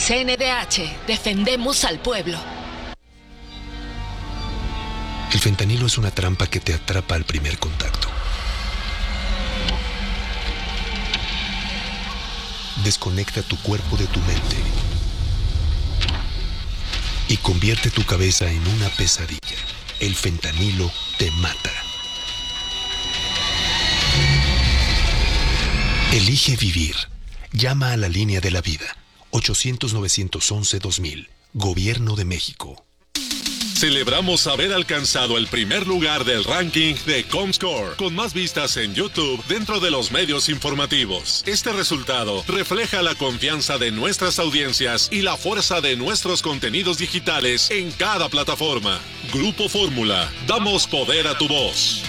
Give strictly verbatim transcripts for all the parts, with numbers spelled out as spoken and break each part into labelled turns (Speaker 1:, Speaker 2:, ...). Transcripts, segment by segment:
Speaker 1: C N D H, defendemos al pueblo.
Speaker 2: El fentanilo es una trampa que te atrapa al primer contacto. Desconecta tu cuerpo de tu mente y convierte tu cabeza en una pesadilla. El fentanilo te mata. Elige vivir. Llama a la línea de la vida. ochocientos, novecientos once, dos mil. Gobierno de México.
Speaker 3: Celebramos haber alcanzado el primer lugar del ranking de Comscore, con más vistas en YouTube dentro de los medios informativos. Este resultado refleja la confianza de nuestras audiencias y la fuerza de nuestros contenidos digitales en cada plataforma. Grupo Fórmula, damos poder a tu voz.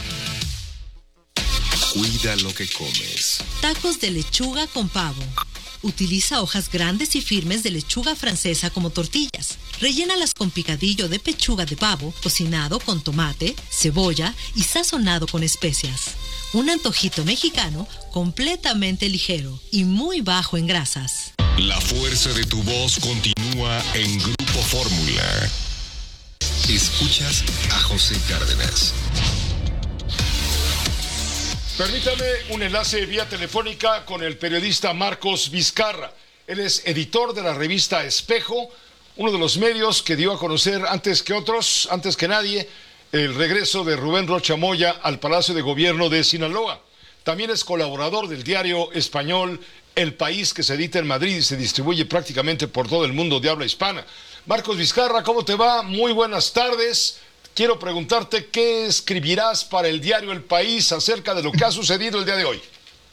Speaker 4: Cuida lo que comes.
Speaker 5: Tacos de lechuga con pavo. Utiliza hojas grandes y firmes de lechuga francesa como tortillas. Rellénalas con picadillo de pechuga de pavo, cocinado con tomate, cebolla y sazonado con especias. Un antojito mexicano completamente ligero y muy bajo en grasas.
Speaker 4: La fuerza de tu voz continúa en Grupo Fórmula. Escuchas a José Cárdenas.
Speaker 6: Permítame un enlace vía telefónica con el periodista Marcos Vizcarra. Él es editor de la revista Espejo, uno de los medios que dio a conocer antes que otros, antes que nadie, el regreso de Rubén Rocha Moya al Palacio de Gobierno de Sinaloa. También es colaborador del diario español El País, que se edita en Madrid y se distribuye prácticamente por todo el mundo de habla hispana. Marcos Vizcarra, ¿cómo te va? Muy buenas tardes. Quiero preguntarte qué escribirás para el diario El País acerca de lo que ha sucedido el día de hoy.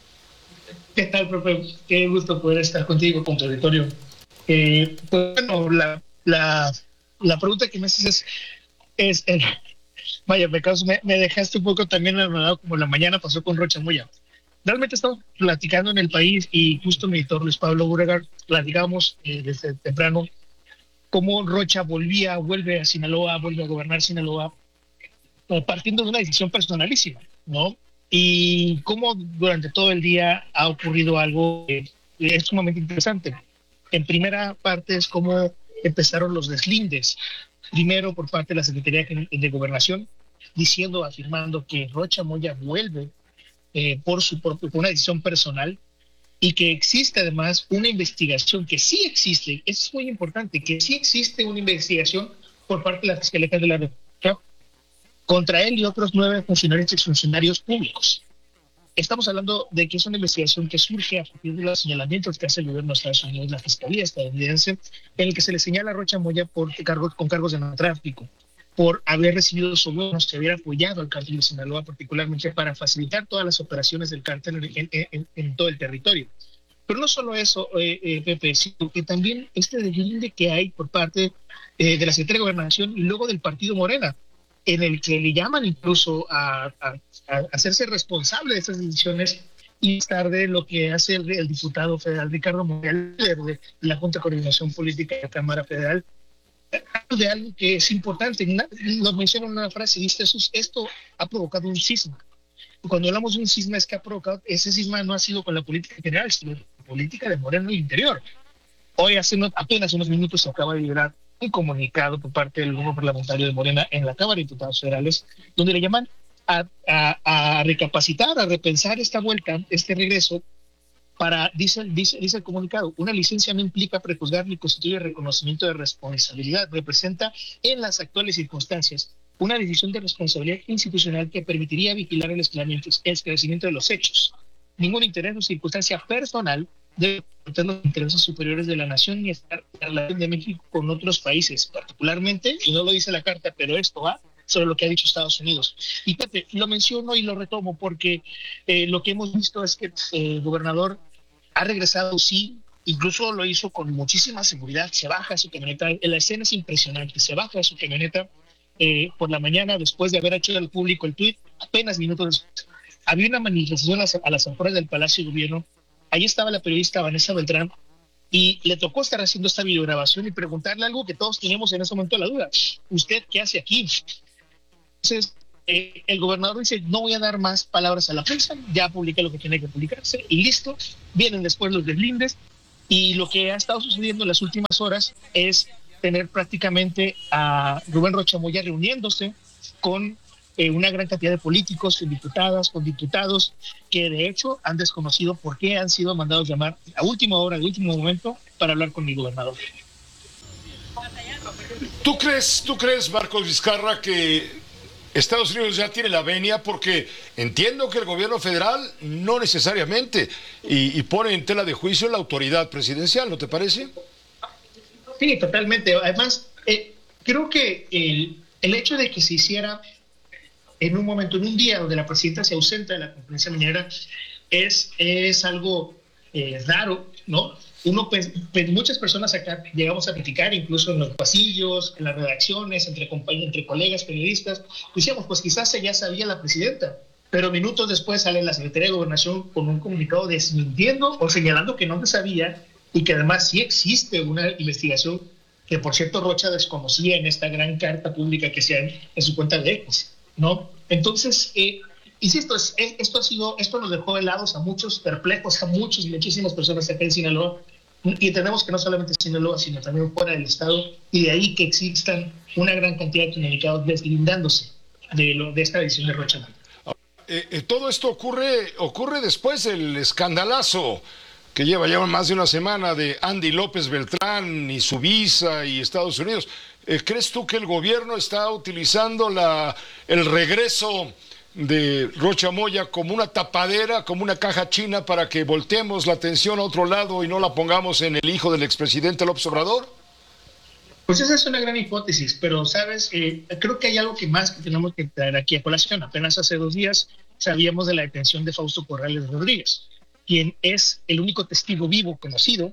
Speaker 7: ¿Qué tal, profe? Qué gusto poder estar contigo, con tu auditorio. Eh, pues bueno, la, la, la pregunta que me haces es, es eh, vaya, me, causa, me, me dejaste un poco también anonadado como la mañana pasó con Rocha Moya. Realmente estamos platicando en El País y justo mi editor Luis Pablo Buregar platicamos eh, desde temprano cómo Rocha volvía, vuelve a Sinaloa, vuelve a gobernar Sinaloa, eh, partiendo de una decisión personalísima, ¿no? Y cómo durante todo el día ha ocurrido algo que es sumamente interesante. En primera parte es cómo empezaron los deslindes, primero por parte de la Secretaría de Gobernación, diciendo, afirmando que Rocha Moya vuelve eh, por su propio, por una decisión personal, y que existe además una investigación, que sí existe, eso es muy importante, que sí existe una investigación por parte de la Fiscalía de la República contra él y otros nueve funcionarios y exfuncionarios públicos. Estamos hablando de que es una investigación que surge a partir de los señalamientos que hace el gobierno de Estados Unidos, la Fiscalía estadounidense, en el que se le señala a Rocha Moya por cargos, con cargos de narcotráfico, por haber recibido sobornos, que haber apoyado al cártel de Sinaloa, particularmente para facilitar todas las operaciones del cártel en, en, en, en todo el territorio. Pero no solo eso, eh, eh, Pepe, sino que también este deslinde que hay por parte eh, de la Secretaría de Gobernación y luego del Partido Morena, en el que le llaman incluso a, a, a hacerse responsable de estas decisiones, y más tarde lo que hace el, el diputado federal Ricardo Monreal, de la Junta de Coordinación Política de la Cámara Federal, de algo que es importante. Nos menciona una frase, dice Jesús, esto ha provocado un cisma. Cuando hablamos de un cisma es que ha provocado, ese cisma no ha sido con la política general, sino la política de Moreno y Interior. Hoy, hace unos, apenas unos minutos, se acaba de liberar un comunicado por parte del grupo parlamentario de Morena en la Cámara de Diputados Federales, donde le llaman a, a, a recapacitar, a repensar esta vuelta, este regreso, para, dice, dice, dice el comunicado, una licencia no implica prejuzgar ni constituye reconocimiento de responsabilidad, representa en las actuales circunstancias una decisión de responsabilidad institucional que permitiría vigilar el esclarecimiento, el esclarecimiento de los hechos. Ningún interés o circunstancia personal debe proteger los intereses superiores de la nación ni estar en la relación de México con otros países, particularmente, y no lo dice la carta, pero esto va sobre lo que ha dicho Estados Unidos. Y Pepe, lo menciono y lo retomo porque eh, lo que hemos visto es que eh, el gobernador ha regresado, sí, incluso lo hizo con muchísima seguridad, se baja de su camioneta, la escena es impresionante, se baja de su camioneta eh, por la mañana después de haber hecho al público el tuit, apenas minutos después. Había una manifestación a las, a las afueras del Palacio de Gobierno, ahí estaba la periodista Vanessa Beltrán, y le tocó estar haciendo esta videograbación y preguntarle algo que todos teníamos en ese momento la duda, ¿usted qué hace aquí? Entonces, eh, el gobernador dice, no voy a dar más palabras a la prensa, ya publiqué lo que tiene que publicarse y listo. Vienen después los deslindes Y lo que ha estado sucediendo en las últimas horas es tener prácticamente a Rubén Rocha Moya reuniéndose con eh, una gran cantidad de políticos, con diputadas, con diputados, que de hecho han desconocido por qué han sido mandados llamar a última hora, de último momento, para hablar con el gobernador.
Speaker 6: ¿Tú crees, tú crees, Marcos Vizcarra, que Estados Unidos ya tiene la venia? Porque entiendo que el gobierno federal no necesariamente, y, y pone en tela de juicio la autoridad presidencial, ¿no te parece?
Speaker 7: Sí, totalmente. Además, eh, creo que el, el hecho de que se hiciera en un momento, en un día donde la presidenta se ausenta de la conferencia mañanera, es, es algo eh, raro, ¿no? Uno, pues, muchas personas acá llegamos a criticar, incluso en los pasillos, en las redacciones, entre compañeros, entre colegas periodistas, decíamos, pues quizás ya sabía la presidenta, pero minutos después sale la Secretaría de Gobernación con un comunicado desmintiendo o señalando que no se sabía y que además sí existe una investigación que, por cierto, Rocha desconocía en esta gran carta pública que se en, en su cuenta de X, ¿no? Entonces, eh, insisto, es, es, esto ha sido, esto nos dejó helados a muchos, perplejos a muchos, muchísimas personas acá en Sinaloa, y entendemos que no solamente en Sinaloa, sino también fuera del estado, y de ahí que existan una gran cantidad de comunicados deslindándose de, lo, de esta decisión de Rocha.
Speaker 6: Eh, eh, todo esto ocurre, ocurre después del escandalazo que lleva ya más de una semana de Andy López Beltrán y su visa y Estados Unidos. Eh, ¿Crees tú que el gobierno está utilizando la, el regreso de Rocha Moya como una tapadera, como una caja china para que volteemos la atención a otro lado y no la pongamos en el hijo del expresidente López Obrador?
Speaker 7: Pues esa es una gran hipótesis, pero sabes, eh, creo que hay algo que más que tenemos que traer aquí a colación. Apenas hace dos días sabíamos de la detención de Fausto Corrales Rodríguez, quien es el único testigo vivo conocido,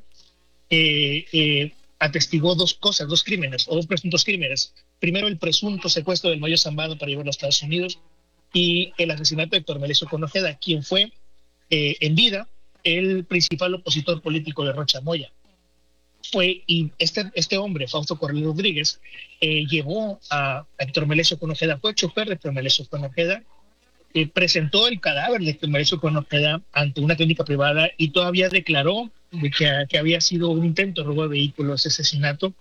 Speaker 7: eh, eh, atestiguó dos cosas, dos crímenes, o dos presuntos crímenes. Primero, el presunto secuestro del Mayo Zambada para llevarlo a Estados Unidos, y el asesinato de Héctor Melesio Conojeda, quien fue eh, en vida el principal opositor político de Rocha Moya. Fue, y este, este hombre, Fausto Corrales Rodríguez, eh, llevó a Héctor Melesio Conojeda, fue chofer de Héctor Melesio Conojeda, eh, presentó el cadáver de Héctor Melesio Conojeda ante una clínica privada y todavía declaró de que, que había sido un intento de robo de vehículos, ese asesinato.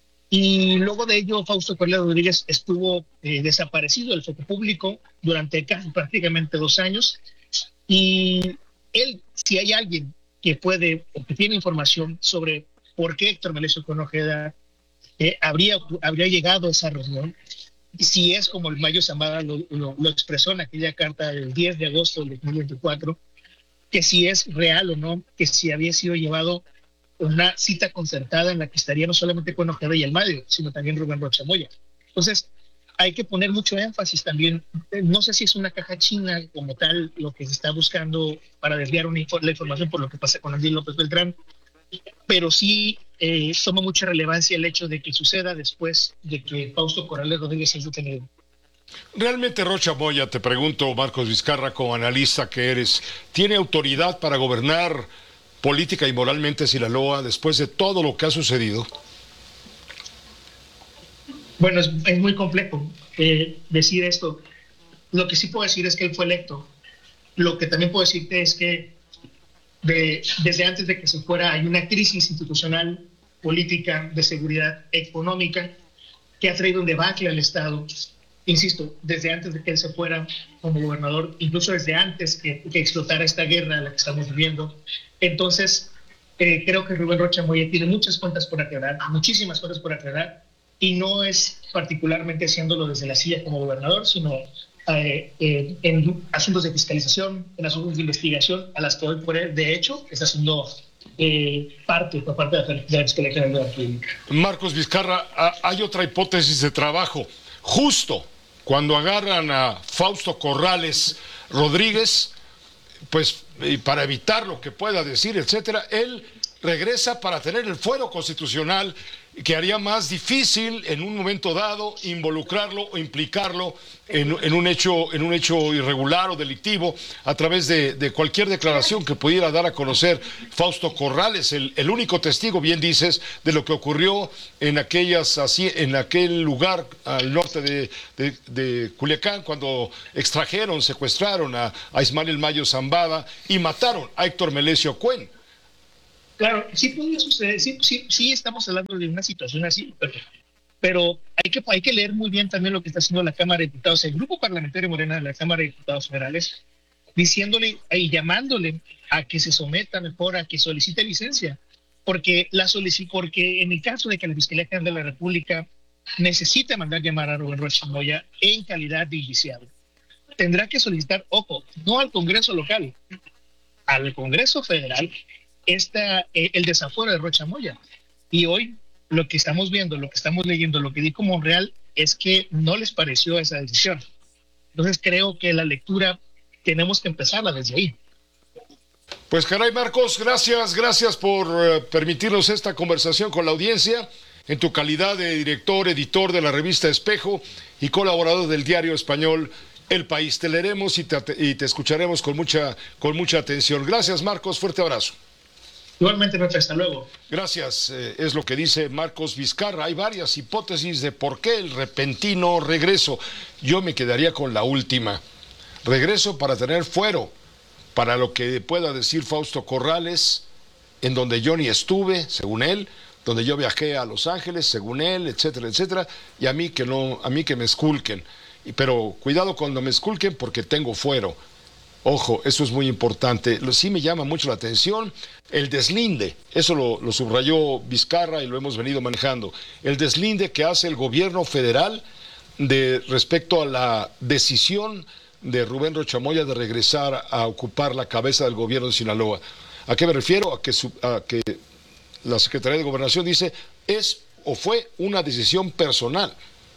Speaker 7: Y luego de ello, Fausto Corrales Rodríguez estuvo eh, desaparecido del foco público durante casi prácticamente dos años. Y él, si hay alguien que puede o que tiene información sobre por qué Héctor Melesio Conojeda eh, habría, habría llegado a esa reunión, si es como el Mayo Zambada lo, lo, lo expresó en aquella carta del diez de agosto del dos mil veinticuatro, que si es real o no, que si había sido llevado una cita concertada en la que estaría no solamente Conojeda y Almadio, sino también Rubén Rocha Moya. Entonces, hay que poner mucho énfasis también. No sé si es una caja china como tal lo que se está buscando para desviar una, la información por lo que pasa con Andy López Beltrán, pero sí eh, toma mucha relevancia el hecho de que suceda después de que Fausto Corrales Rodríguez sea detenido.
Speaker 6: ¿Realmente Rocha Moya, te pregunto, Marcos Vizcarra, como analista que eres, tiene autoridad para gobernar política y moralmente Sinaloa después de todo lo que ha sucedido?
Speaker 7: Bueno, es, es muy complejo eh, decir esto. Lo que sí puedo decir es que él fue electo. Lo que también puedo decirte es que de, desde antes de que se fuera hay una crisis institucional, política, de seguridad económica que ha traído un debacle al Estado. Insisto, desde antes de que él se fuera como gobernador, incluso desde antes que, que explotara esta guerra a la que estamos viviendo. Entonces, eh, creo que Rubén Rocha Moya tiene muchas cuentas por aclarar, muchísimas cuentas por aclarar, y no es particularmente haciéndolo desde la silla como gobernador, sino eh, eh, en asuntos de fiscalización, en asuntos de investigación, a las que hoy por él, de hecho, está haciendo eh, parte por parte de la Fiscalía General de la República.
Speaker 6: Marcos Vizcarra, hay otra hipótesis de trabajo. Justo cuando agarran a Fausto Corrales Rodríguez, pues para evitar lo que pueda decir, etcétera, él regresa para tener el fuero constitucional que haría más difícil en un momento dado involucrarlo o implicarlo en, en, un hecho, en un hecho irregular o delictivo a través de, de cualquier declaración que pudiera dar a conocer Fausto Corrales, el, el único testigo, bien dices, de lo que ocurrió en, aquellas, así, en aquel lugar al norte de, de, de Culiacán, cuando extrajeron, secuestraron a, a Ismael Mayo Zambada y mataron a Héctor Melesio Cuen.
Speaker 7: Claro, sí puede suceder, sí, sí, sí estamos hablando de una situación así, pero, pero hay, que, hay que leer muy bien también lo que está haciendo la Cámara de Diputados, el Grupo Parlamentario Morena de la Cámara de Diputados Federales, diciéndole y llamándole a que se someta mejor, a que solicite licencia, porque, la solici- porque en el caso de que la Fiscalía General de la República necesite mandar llamar a Rubén Rocha Moya en calidad de indiciado, tendrá que solicitar, ojo, no al Congreso local, al Congreso Federal, esta, eh, el desafuero de Rocha Moya. Y hoy lo que estamos viendo, lo que estamos leyendo, lo que dijo Monreal es que no les pareció esa decisión. Entonces creo que la lectura tenemos que empezarla desde ahí.
Speaker 6: Pues caray, Marcos, gracias, gracias por uh, permitirnos esta conversación con la audiencia en tu calidad de director, editor de la revista Espejo y colaborador del diario español El País. Te leeremos y te, y te escucharemos con mucha, con mucha atención. Gracias, Marcos, fuerte abrazo.
Speaker 7: Igualmente, Pepe, hasta luego.
Speaker 6: Gracias, eh, es lo que dice Marcos Vizcarra. Hay varias hipótesis de por qué el repentino regreso. Yo me quedaría con la última. Regreso para tener fuero, para lo que pueda decir Fausto Corrales, en donde yo ni estuve, según él, donde yo viajé a Los Ángeles, según él, etcétera, etcétera, y a mí que no, a mí que me esculquen. Pero cuidado cuando me esculquen porque tengo fuero. Ojo, eso es muy importante. Sí me llama mucho la atención el deslinde, eso lo, lo subrayó Vizcarra y lo hemos venido manejando, el deslinde que hace el gobierno federal de respecto a la decisión de Rubén Rocha Moya de regresar a ocupar la cabeza del gobierno de Sinaloa. ¿A qué me refiero? A que, su, a que la Secretaría de Gobernación dice es o fue una decisión personal.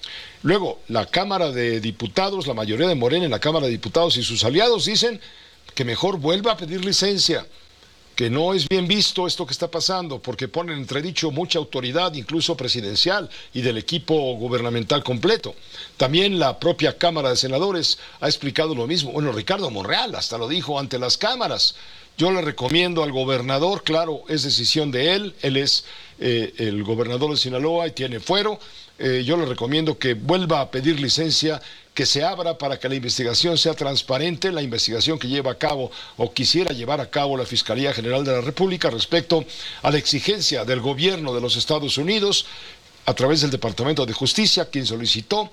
Speaker 6: Luego, la Cámara de Diputados, la mayoría de Morena en la Cámara de Diputados y sus aliados dicen que mejor vuelva a pedir licencia, que no es bien visto esto que está pasando, porque pone en entredicho mucha autoridad, incluso presidencial, y del equipo gubernamental completo. También la propia Cámara de Senadores ha explicado lo mismo. Bueno, Ricardo Monreal hasta lo dijo ante las cámaras. Yo le recomiendo al gobernador, claro, es decisión de él, él es eh, el gobernador de Sinaloa y tiene fuero. Eh, yo le recomiendo que vuelva a pedir licencia, que se abra para que la investigación sea transparente, la investigación que lleva a cabo o quisiera llevar a cabo la Fiscalía General de la República respecto a la exigencia del gobierno de los Estados Unidos a través del Departamento de Justicia, quien solicitó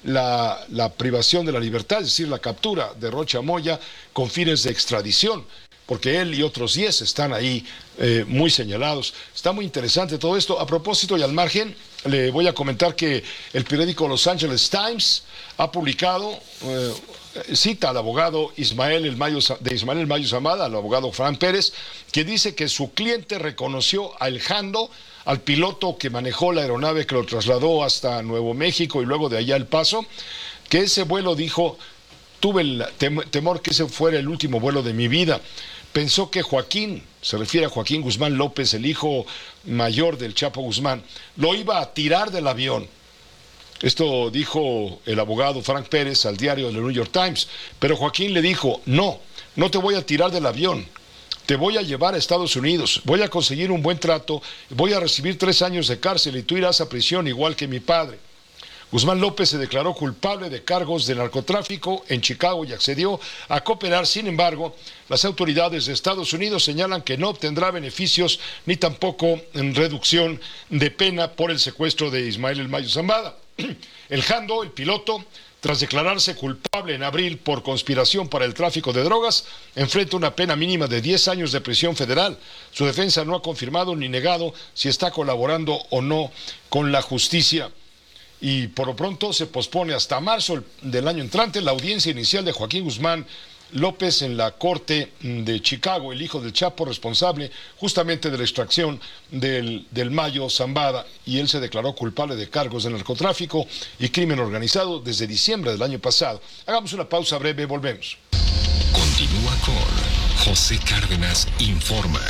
Speaker 6: la, la privación de la libertad, es decir, la captura de Rocha Moya con fines de extradición, porque él y otros diez están ahí eh, muy señalados. Está muy interesante todo esto. A propósito y al margen, le voy a comentar que el periódico Los Angeles Times ha publicado, eh, cita al abogado Ismael El Mayo, de Ismael El Mayo Zambada, al abogado Fran Pérez, que dice que su cliente reconoció a El Jando, al piloto que manejó la aeronave que lo trasladó hasta Nuevo México y luego de allá El Paso, que ese vuelo, dijo, tuve el tem- temor que ese fuera el último vuelo de mi vida. Pensó que Joaquín, se refiere a Joaquín Guzmán López, el hijo mayor del Chapo Guzmán, lo iba a tirar del avión. Esto dijo el abogado Frank Pérez al diario del New York Times. Pero Joaquín le dijo, no, no te voy a tirar del avión, te voy a llevar a Estados Unidos, voy a conseguir un buen trato, voy a recibir tres años de cárcel y tú irás a prisión igual que mi padre. Guzmán López se declaró culpable de cargos de narcotráfico en Chicago y accedió a cooperar. Sin embargo, las autoridades de Estados Unidos señalan que no obtendrá beneficios ni tampoco en reducción de pena por el secuestro de Ismael El Mayo Zambada. El Jando, el piloto, tras declararse culpable en abril por conspiración para el tráfico de drogas, enfrenta una pena mínima de diez años de prisión federal. Su defensa no ha confirmado ni negado si está colaborando o no con la justicia. Y por lo pronto se pospone hasta marzo del año entrante la audiencia inicial de Joaquín Guzmán López en la corte de Chicago, el hijo del Chapo, responsable justamente de la extracción del, del Mayo Zambada, y él se declaró culpable de cargos de narcotráfico y crimen organizado desde diciembre del año pasado. Hagamos una pausa breve, volvemos.
Speaker 4: Continúa con José Cárdenas Informa.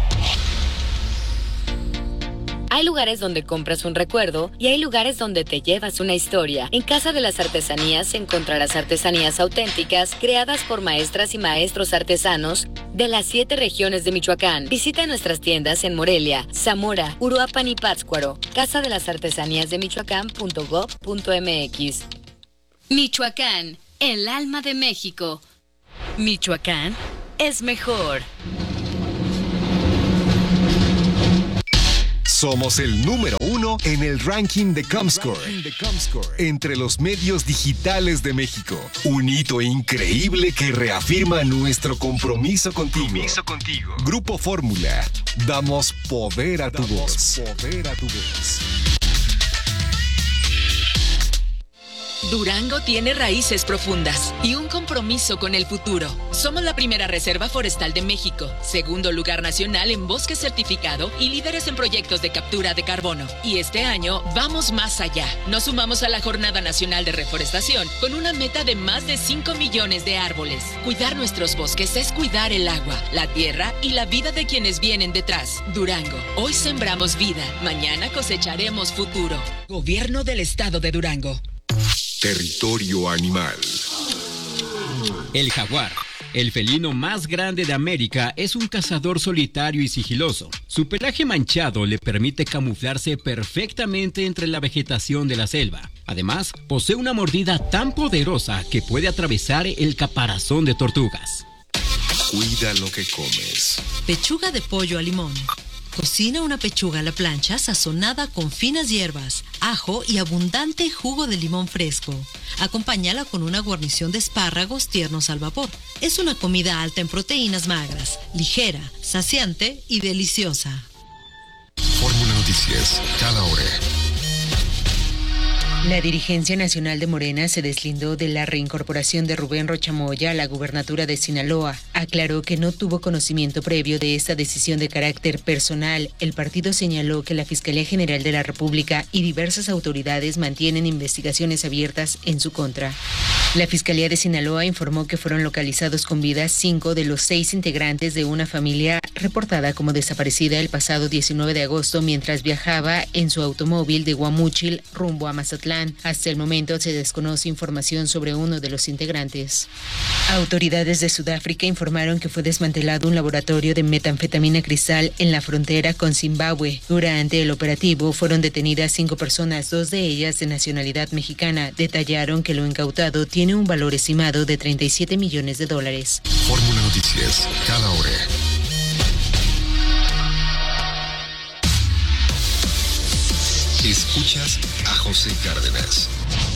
Speaker 8: Hay lugares donde compras un recuerdo y hay lugares donde te llevas una historia. En Casa de las Artesanías encontrarás artesanías auténticas creadas por maestras y maestros artesanos de las siete regiones de Michoacán. Visita nuestras tiendas en Morelia, Zamora, Uruapan y Pátzcuaro. Casa de las Artesanías de Michoacán punto gob punto mx.
Speaker 9: Michoacán, el alma de México. Michoacán es mejor.
Speaker 4: Somos el número uno en el ranking de Comscore, entre los medios digitales de México. Un hito increíble que reafirma nuestro compromiso contigo. Compromiso contigo. Grupo Fórmula. Damos poder a tu voz. Poder a tu voz.
Speaker 1: Durango tiene raíces profundas y un compromiso con el futuro. Somos la primera reserva forestal de México, segundo lugar nacional en bosque certificado y líderes en proyectos de captura de carbono. Y este año vamos más allá. Nos sumamos a la Jornada Nacional de Reforestación con una meta de más de cinco millones de árboles. Cuidar nuestros bosques es cuidar el agua, la tierra y la vida de quienes vienen detrás. Durango, hoy sembramos vida, mañana cosecharemos futuro. Gobierno del Estado de Durango.
Speaker 4: Territorio animal.
Speaker 10: El jaguar, el felino más grande de América, es un cazador solitario y sigiloso. Su pelaje manchado le permite camuflarse perfectamente entre la vegetación de la selva. Además, posee una mordida tan poderosa que puede atravesar el caparazón de tortugas.
Speaker 4: Cuida lo que comes.
Speaker 5: Pechuga de pollo a limón. Cocina una pechuga a la plancha sazonada con finas hierbas, ajo y abundante jugo de limón fresco. Acompáñala con una guarnición de espárragos tiernos al vapor. Es una comida alta en proteínas magras, ligera, saciante y deliciosa.
Speaker 4: Fórmula Noticias, cada hora.
Speaker 11: La dirigencia nacional de Morena se deslindó de la reincorporación de Rubén Rocha Moya a la gubernatura de Sinaloa. Aclaró que no tuvo conocimiento previo de esta decisión de carácter personal. El partido señaló que la Fiscalía General de la República y diversas autoridades mantienen investigaciones abiertas en su contra. La Fiscalía de Sinaloa informó que fueron localizados con vida cinco de los seis integrantes de una familia reportada como desaparecida el pasado diecinueve de agosto mientras viajaba en su automóvil de Guamúchil rumbo a Mazatlán. Hasta el momento se desconoce información sobre uno de los integrantes. Autoridades de Sudáfrica informaron que fue desmantelado un laboratorio de metanfetamina cristal en la frontera con Zimbabue. Durante el operativo fueron detenidas cinco personas, dos de ellas de nacionalidad mexicana. Detallaron que lo incautado tiene un valor estimado de treinta y siete millones de dólares.
Speaker 4: Fórmula Noticias, cada hora. Escuchas a José Cárdenas.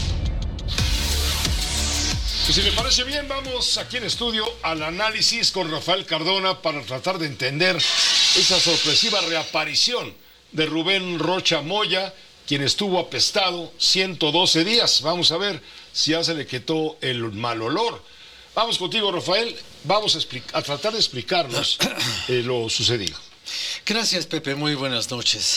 Speaker 6: Pues si le parece bien, vamos aquí en estudio al análisis con Rafael Cardona para tratar de entender esa sorpresiva reaparición de Rubén Rocha Moya, quien estuvo apestado ciento doce días. Vamos a ver si ya se le quitó el mal olor. Vamos contigo, Rafael. Vamos a, explicar, a tratar de explicarnos eh, lo sucedido.
Speaker 12: Gracias, Pepe. Muy buenas noches.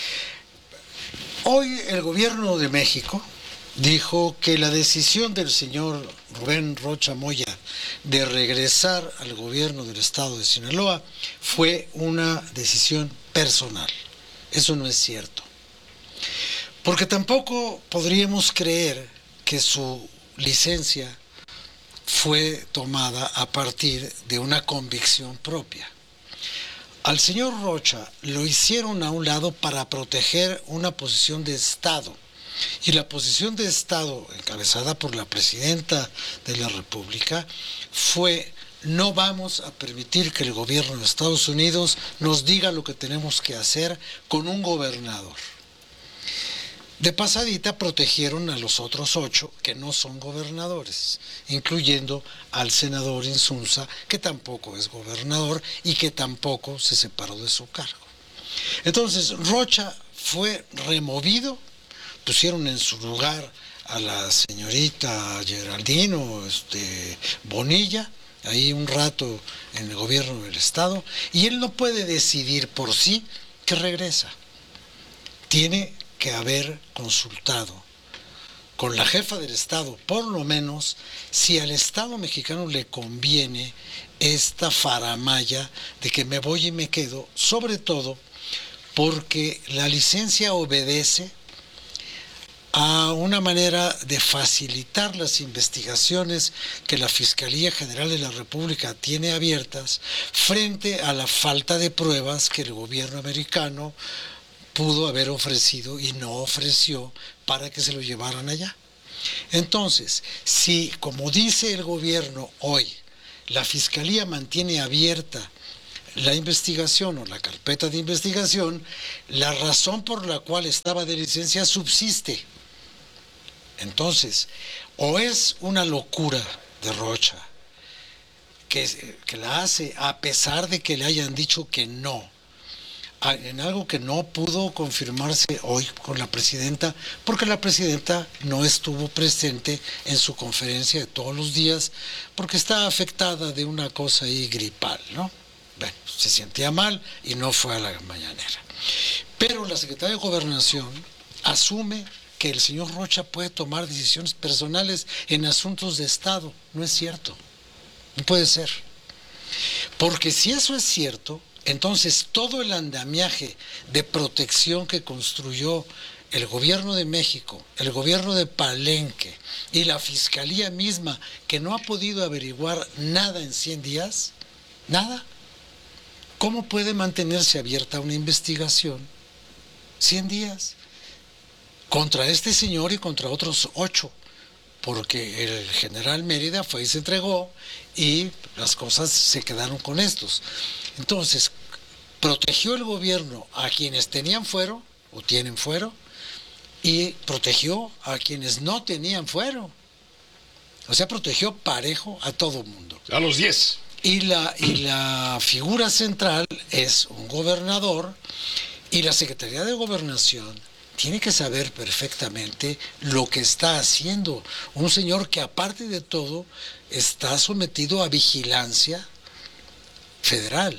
Speaker 12: Hoy el gobierno de México dijo que la decisión del señor Rubén Rocha Moya de regresar al gobierno del estado de Sinaloa fue una decisión personal. Eso no es cierto. Porque tampoco podríamos creer que su licencia fue tomada a partir de una convicción propia. Al señor Rocha lo hicieron a un lado para proteger una posición de Estado. Y la posición de Estado, encabezada por la presidenta de la República, fue: no vamos a permitir que el gobierno de Estados Unidos nos diga lo que tenemos que hacer con un gobernador. De pasadita protegieron a los otros ocho que no son gobernadores, incluyendo al senador Insunza, que tampoco es gobernador y que tampoco se separó de su cargo. Entonces, Rocha fue removido, pusieron en su lugar a la señorita Geraldino este, Bonilla, ahí un rato en el gobierno del estado, y él no puede decidir por sí que regresa. Tiene que haber consultado con la jefa del Estado, por lo menos, si al Estado mexicano le conviene esta faramalla de que me voy y me quedo, sobre todo porque la licencia obedece a una manera de facilitar las investigaciones que la Fiscalía General de la República tiene abiertas frente a la falta de pruebas que el gobierno americano pudo haber ofrecido y no ofreció para que se lo llevaran allá. Entonces, si, como dice el gobierno hoy, la Fiscalía mantiene abierta la investigación o la carpeta de investigación, la razón por la cual estaba de licencia subsiste. Entonces, o es una locura de Rocha, que, que la hace a pesar de que le hayan dicho que no, en algo que no pudo confirmarse hoy con la presidenta, porque la presidenta no estuvo presente en su conferencia de todos los días, porque está afectada de una cosa ahí gripal, ¿no? Bueno, se sentía mal y no fue a la mañanera. Pero la secretaria de Gobernación asume que el señor Rocha puede tomar decisiones personales en asuntos de Estado. No es cierto. No puede ser. Porque si eso es cierto, entonces todo el andamiaje de protección que construyó el gobierno de México, el gobierno de Palenque y la fiscalía misma, que no ha podido averiguar nada en cien días, nada, ¿cómo puede mantenerse abierta una investigación cien días contra este señor y contra otros ocho? Porque el general Mérida fue y se entregó y las cosas se quedaron con estos. Entonces, protegió el gobierno a quienes tenían fuero o tienen fuero y protegió a quienes no tenían fuero. O sea, protegió parejo a todo mundo.
Speaker 6: A los diez.
Speaker 12: Y la, y la figura central es un gobernador, y la Secretaría de Gobernación tiene que saber perfectamente lo que está haciendo un señor que, aparte de todo, está sometido a vigilancia federal.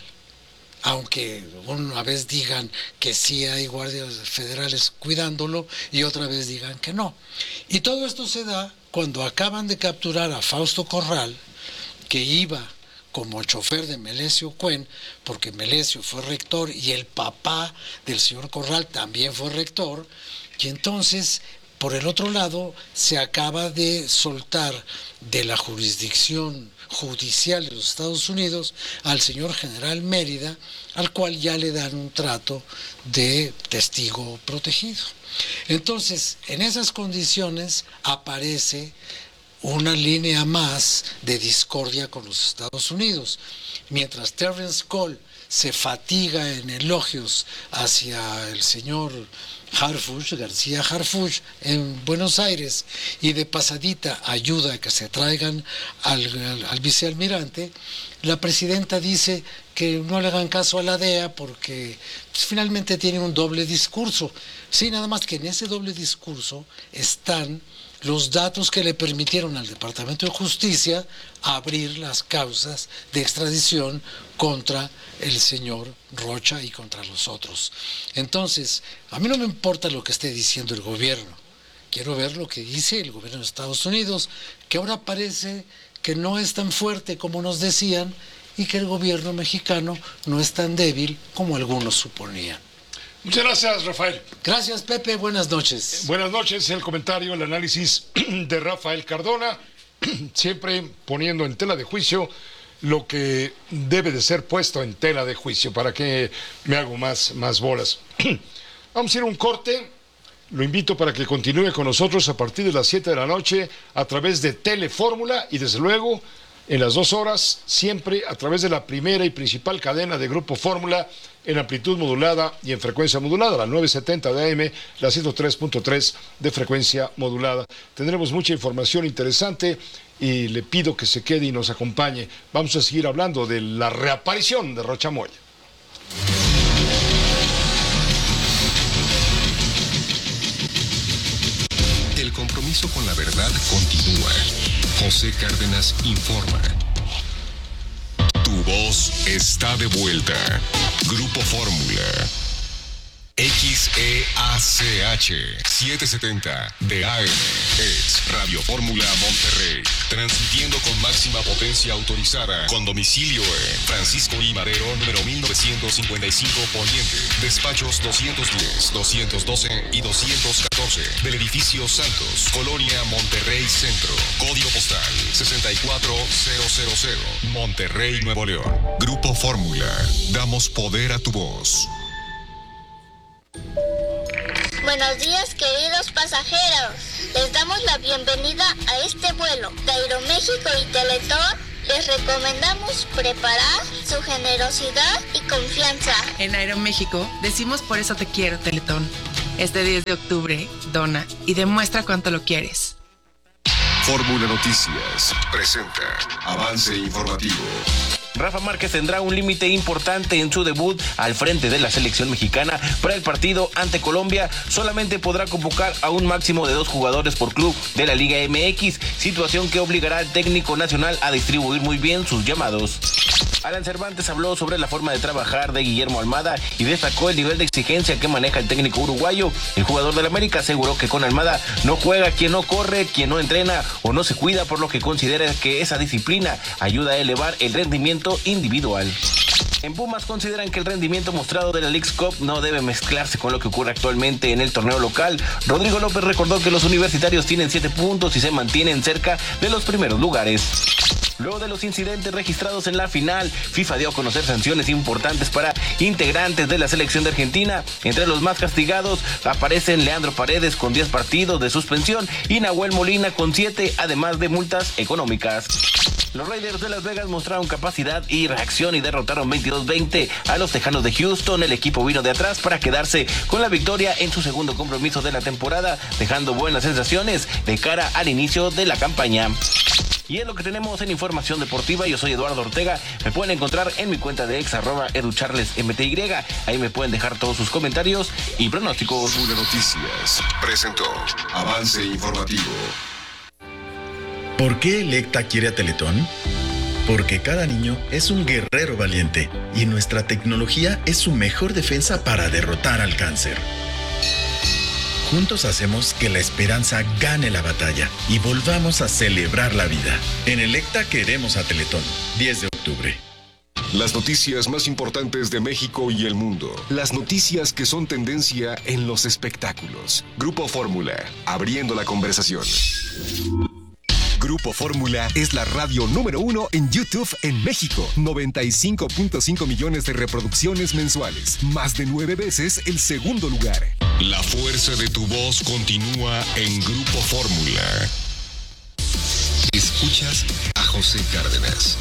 Speaker 12: Aunque una vez digan que sí hay guardias federales cuidándolo y otra vez digan que no. Y todo esto se da cuando acaban de capturar a Fausto Corral, que iba como chofer de Melesio Cuen, porque Melesio fue rector y el papá del señor Corral también fue rector, y entonces, por el otro lado, se acaba de soltar de la jurisdicción judicial de los Estados Unidos al señor general Mérida, al cual ya le dan un trato de testigo protegido. Entonces, en esas condiciones aparece una línea más de discordia con los Estados Unidos. Mientras Terrence Cole se fatiga en elogios hacia el señor Harfuch, García Harfuch, en Buenos Aires, y de pasadita ayuda a que se traigan al, al, al vicealmirante, la presidenta dice que no le hagan caso a la D E A porque pues, finalmente tiene un doble discurso. Sí, nada más que en ese doble discurso están los datos que le permitieron al Departamento de Justicia abrir las causas de extradición contra el señor Rocha y contra los otros. Entonces, a mí no me importa lo que esté diciendo el gobierno. Quiero ver lo que dice el gobierno de Estados Unidos, que ahora parece que no es tan fuerte como nos decían y que el gobierno mexicano no es tan débil como algunos suponían.
Speaker 6: Muchas gracias, Rafael.
Speaker 12: Gracias, Pepe. Buenas noches.
Speaker 6: Buenas noches. El comentario, el análisis de Rafael Cardona, siempre poniendo en tela de juicio lo que debe de ser puesto en tela de juicio. ¿Para que me hago más, más bolas? Vamos a ir a un corte. Lo invito para que continúe con nosotros a partir de las siete de la noche a través de Telefórmula y desde luego en las dos horas, siempre a través de la primera y principal cadena de Grupo Fórmula en amplitud modulada y en frecuencia modulada, la novecientos setenta de A M, la ciento tres punto tres de frecuencia modulada. Tendremos mucha información interesante y le pido que se quede y nos acompañe. Vamos a seguir hablando de la reaparición de Rocha Moya.
Speaker 4: El compromiso con la verdad continúa. José Cárdenas informa. Tu voz está de vuelta. Grupo Fórmula. X E A C H setecientos setenta de A M es Radio Fórmula Monterrey, transmitiendo con máxima potencia autorizada, con domicilio en Francisco I. Madero, número mil novecientos cincuenta y cinco Poniente, despachos doscientos diez, doscientos doce y doscientos catorce, del edificio Santos, Colonia Monterrey Centro, código postal sesenta y cuatro mil, Monterrey, Nuevo León. Grupo Fórmula, damos poder a tu voz.
Speaker 13: Buenos días, queridos pasajeros. Les damos la bienvenida a este vuelo de Aeroméxico y Teletón Les recomendamos preparar su generosidad y confianza.
Speaker 14: En Aeroméxico decimos por eso te quiero, Teletón. Este diez de octubre, dona y demuestra cuánto lo quieres.
Speaker 4: Fórmula Noticias presenta Avance Informativo.
Speaker 15: Rafa Márquez tendrá un límite importante en su debut al frente de la selección mexicana para el partido ante Colombia. Solamente podrá convocar a un máximo de dos jugadores por club de la Liga M X, situación que obligará al técnico nacional a distribuir muy bien sus llamados. Alan Cervantes habló sobre la forma de trabajar de Guillermo Almada y destacó el nivel de exigencia que maneja el técnico uruguayo. El jugador del América aseguró que con Almada no juega quien no corre, quien no entrena o no se cuida, por lo que considera que esa disciplina ayuda a elevar el rendimiento individual. En Pumas consideran que el rendimiento mostrado de la Leagues Cup no debe mezclarse con lo que ocurre actualmente en el torneo local. Rodrigo López recordó que los universitarios tienen siete puntos y se mantienen cerca de los primeros lugares. Luego de los incidentes registrados en la final, FIFA dio a conocer sanciones importantes para integrantes de la selección de Argentina. Entre los más castigados aparecen Leandro Paredes con diez partidos de suspensión y Nahuel Molina con siete, además de multas económicas. Los Raiders de Las Vegas mostraron capacidad y reacción y derrotaron veintidós veinte a los Tejanos de Houston. El equipo vino de atrás para quedarse con la victoria en su segundo compromiso de la temporada, dejando buenas sensaciones de cara al inicio de la campaña. Y es lo que tenemos en Información Deportiva. Yo soy Eduardo Ortega. Me pueden encontrar en mi cuenta de ex, arroba educharlesmty. Ahí me pueden dejar todos sus comentarios y pronósticos.
Speaker 4: Fórmula Noticias presentó Avance Informativo.
Speaker 16: ¿Por qué Electa quiere a Teletón? Porque cada niño es un guerrero valiente y nuestra tecnología es su mejor defensa para derrotar al cáncer. Juntos hacemos que la esperanza gane la batalla y volvamos a celebrar la vida. En Electa queremos a Teletón. diez de octubre.
Speaker 4: Las noticias más importantes de México y el mundo. Las noticias que son tendencia en los espectáculos. Grupo Fórmula, abriendo la conversación. Grupo Fórmula es la radio número uno en YouTube en México. noventa y cinco punto cinco millones de reproducciones mensuales. Más de nueve veces el segundo lugar. La fuerza de tu voz continúa en Grupo Fórmula. Escuchas a José Cárdenas.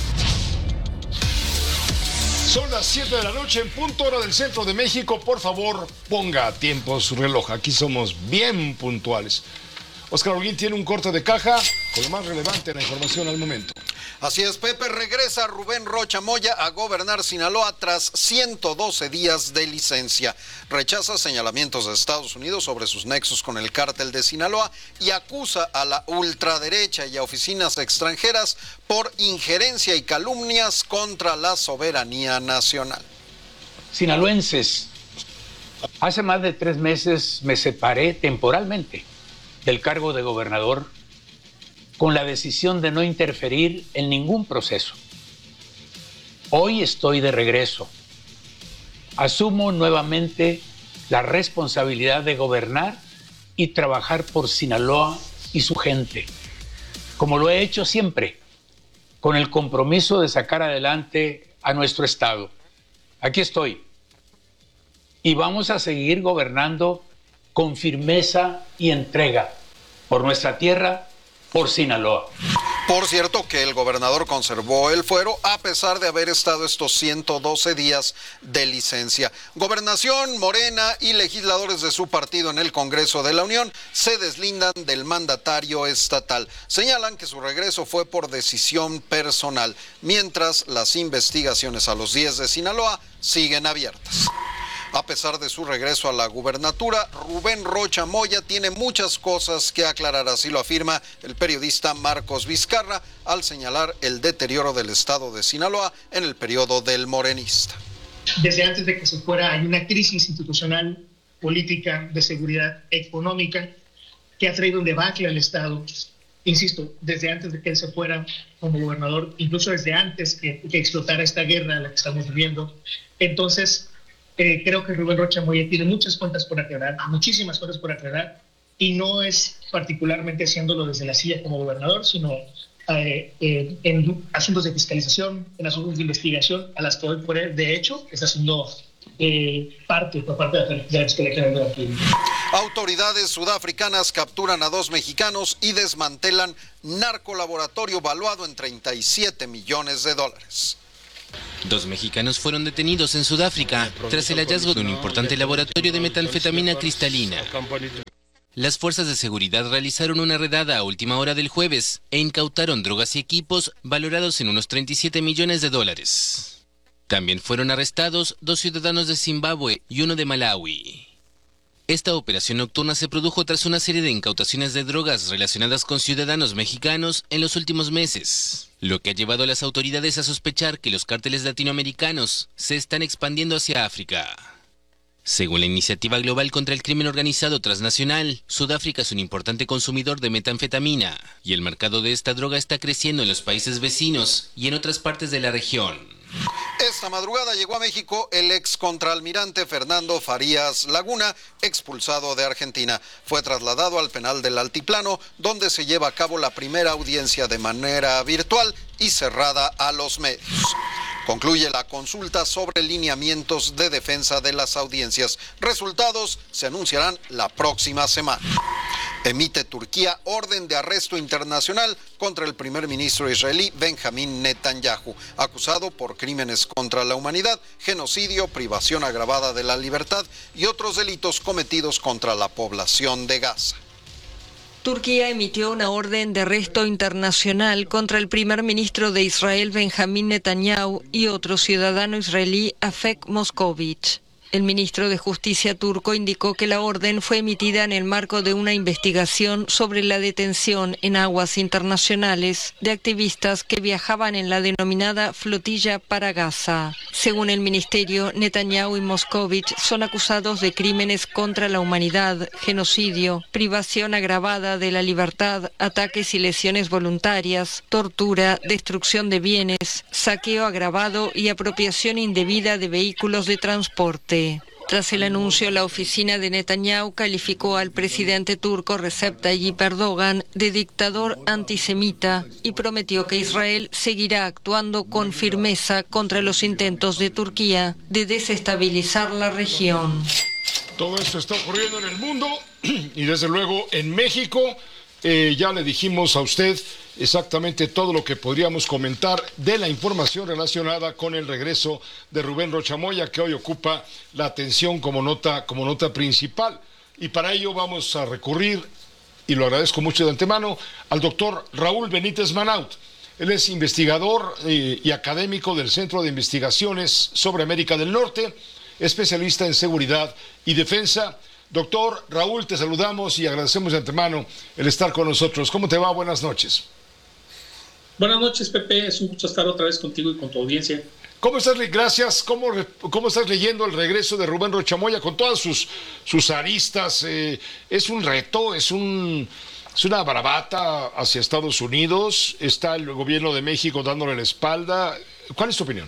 Speaker 6: Son las siete de la noche en punto hora del centro de México. Por favor, ponga a tiempo su reloj. Aquí somos bien puntuales. Oscar Holguín tiene un corte de caja con lo más relevante de la información al momento.
Speaker 17: Así es, Pepe. Regresa Rubén Rocha Moya a gobernar Sinaloa tras ciento doce días de licencia. Rechaza señalamientos de Estados Unidos sobre sus nexos con el cártel de Sinaloa y acusa a la ultraderecha y a oficinas extranjeras por injerencia y calumnias contra la soberanía nacional.
Speaker 18: Sinaloenses, hace más de tres meses me separé temporalmente del cargo de gobernador con la decisión de no interferir en ningún proceso. Hoy estoy de regreso. Asumo nuevamente la responsabilidad de gobernar y trabajar por Sinaloa y su gente, como lo he hecho siempre, con el compromiso de sacar adelante a nuestro estado. Aquí estoy. Y vamos a seguir gobernando con firmeza y entrega por nuestra tierra, por Sinaloa.
Speaker 17: Por cierto que el gobernador conservó el fuero a pesar de haber estado estos ciento doce días de licencia. Gobernación, Morena y legisladores de su partido en el Congreso de la Unión se deslindan del mandatario estatal. Señalan que su regreso fue por decisión personal, mientras las investigaciones a los diez de Sinaloa siguen abiertas. A pesar de su regreso a la gubernatura, Rubén Rocha Moya tiene muchas cosas que aclarar, así lo afirma el periodista Marcos Vizcarra al señalar el deterioro del estado de Sinaloa en el periodo del morenista.
Speaker 7: Desde antes de que se fuera hay una crisis institucional, política, de seguridad económica que ha traído un debacle al estado. Insisto, desde antes de que él se fuera como gobernador, incluso desde antes que, que explotara esta guerra en la que estamos viviendo. Entonces, Eh, creo que Rubén Rocha Moya tiene muchas cuentas por aclarar, muchísimas cosas por aclarar, y no es particularmente haciéndolo desde la silla como gobernador, sino eh, eh, en asuntos de fiscalización, en asuntos de investigación, a las que hoy por él, de hecho, está haciendo eh, parte por parte de la Fiscalía General de la República.
Speaker 17: Autoridades sudafricanas capturan a dos mexicanos y desmantelan narcolaboratorio valuado en treinta y siete millones de dólares.
Speaker 19: Dos mexicanos fueron detenidos en Sudáfrica tras el hallazgo de un importante laboratorio de metanfetamina cristalina. Las fuerzas de seguridad realizaron una redada a última hora del jueves e incautaron drogas y equipos valorados en unos treinta y siete millones de dólares. También fueron arrestados dos ciudadanos de Zimbabue y uno de Malawi. Esta operación nocturna se produjo tras una serie de incautaciones de drogas relacionadas con ciudadanos mexicanos en los últimos meses, lo que ha llevado a las autoridades a sospechar que los cárteles latinoamericanos se están expandiendo hacia África. Según la Iniciativa Global contra el Crimen Organizado Transnacional, Sudáfrica es un importante consumidor de metanfetamina y el mercado de esta droga está creciendo en los países vecinos y en otras partes de la región.
Speaker 17: Esta madrugada llegó a México el ex contraalmirante Fernando Farías Laguna, expulsado de Argentina. Fue trasladado al penal del Altiplano, donde se lleva a cabo la primera audiencia de manera virtual y cerrada a los medios. Concluye la consulta sobre lineamientos de defensa de las audiencias. Resultados se anunciarán la próxima semana. Emite Turquía orden de arresto internacional contra el primer ministro israelí Benjamín Netanyahu, acusado por crímenes contra la humanidad, genocidio, privación agravada de la libertad y otros delitos cometidos contra la población de Gaza.
Speaker 20: Turquía emitió una orden de arresto internacional contra el primer ministro de Israel, Benjamín Netanyahu, y otro ciudadano israelí, Afek Moskovich. El ministro de Justicia turco indicó que la orden fue emitida en el marco de una investigación sobre la detención en aguas internacionales de activistas que viajaban en la denominada flotilla para Gaza. Según el ministerio, Netanyahu y Moskovich son acusados de crímenes contra la humanidad, genocidio, privación agravada de la libertad, ataques y lesiones voluntarias, tortura, destrucción de bienes, saqueo agravado y apropiación indebida de vehículos de transporte. Tras el anuncio, la oficina de Netanyahu calificó al presidente turco Recep Tayyip Erdogan de dictador antisemita y prometió que Israel seguirá actuando con firmeza contra los intentos de Turquía de desestabilizar la región.
Speaker 6: Todo esto está ocurriendo en el mundo y desde luego en México. Eh, ya le dijimos a usted exactamente todo lo que podríamos comentar de la información relacionada con el regreso de Rubén Rocha Moya, que hoy ocupa la atención como nota, como nota principal. Y para ello vamos a recurrir, y lo agradezco mucho de antemano, al doctor Raúl Benítez Manaut. Él es investigador eh, y académico del Centro de Investigaciones sobre América del Norte, especialista en seguridad y defensa. Doctor Raúl, te saludamos y agradecemos de antemano el estar con nosotros. ¿Cómo te va? Buenas noches.
Speaker 21: Buenas noches, Pepe. Es un gusto estar otra vez contigo y con tu audiencia.
Speaker 6: ¿Cómo estás? Gracias. ¿Cómo, cómo estás leyendo el regreso de Rubén Rocha Moya con todas sus, sus aristas? Eh, ¿Es un reto? ¿Es, un, ¿Es una bravata hacia Estados Unidos? ¿Está el gobierno de México dándole la espalda? ¿Cuál es tu opinión?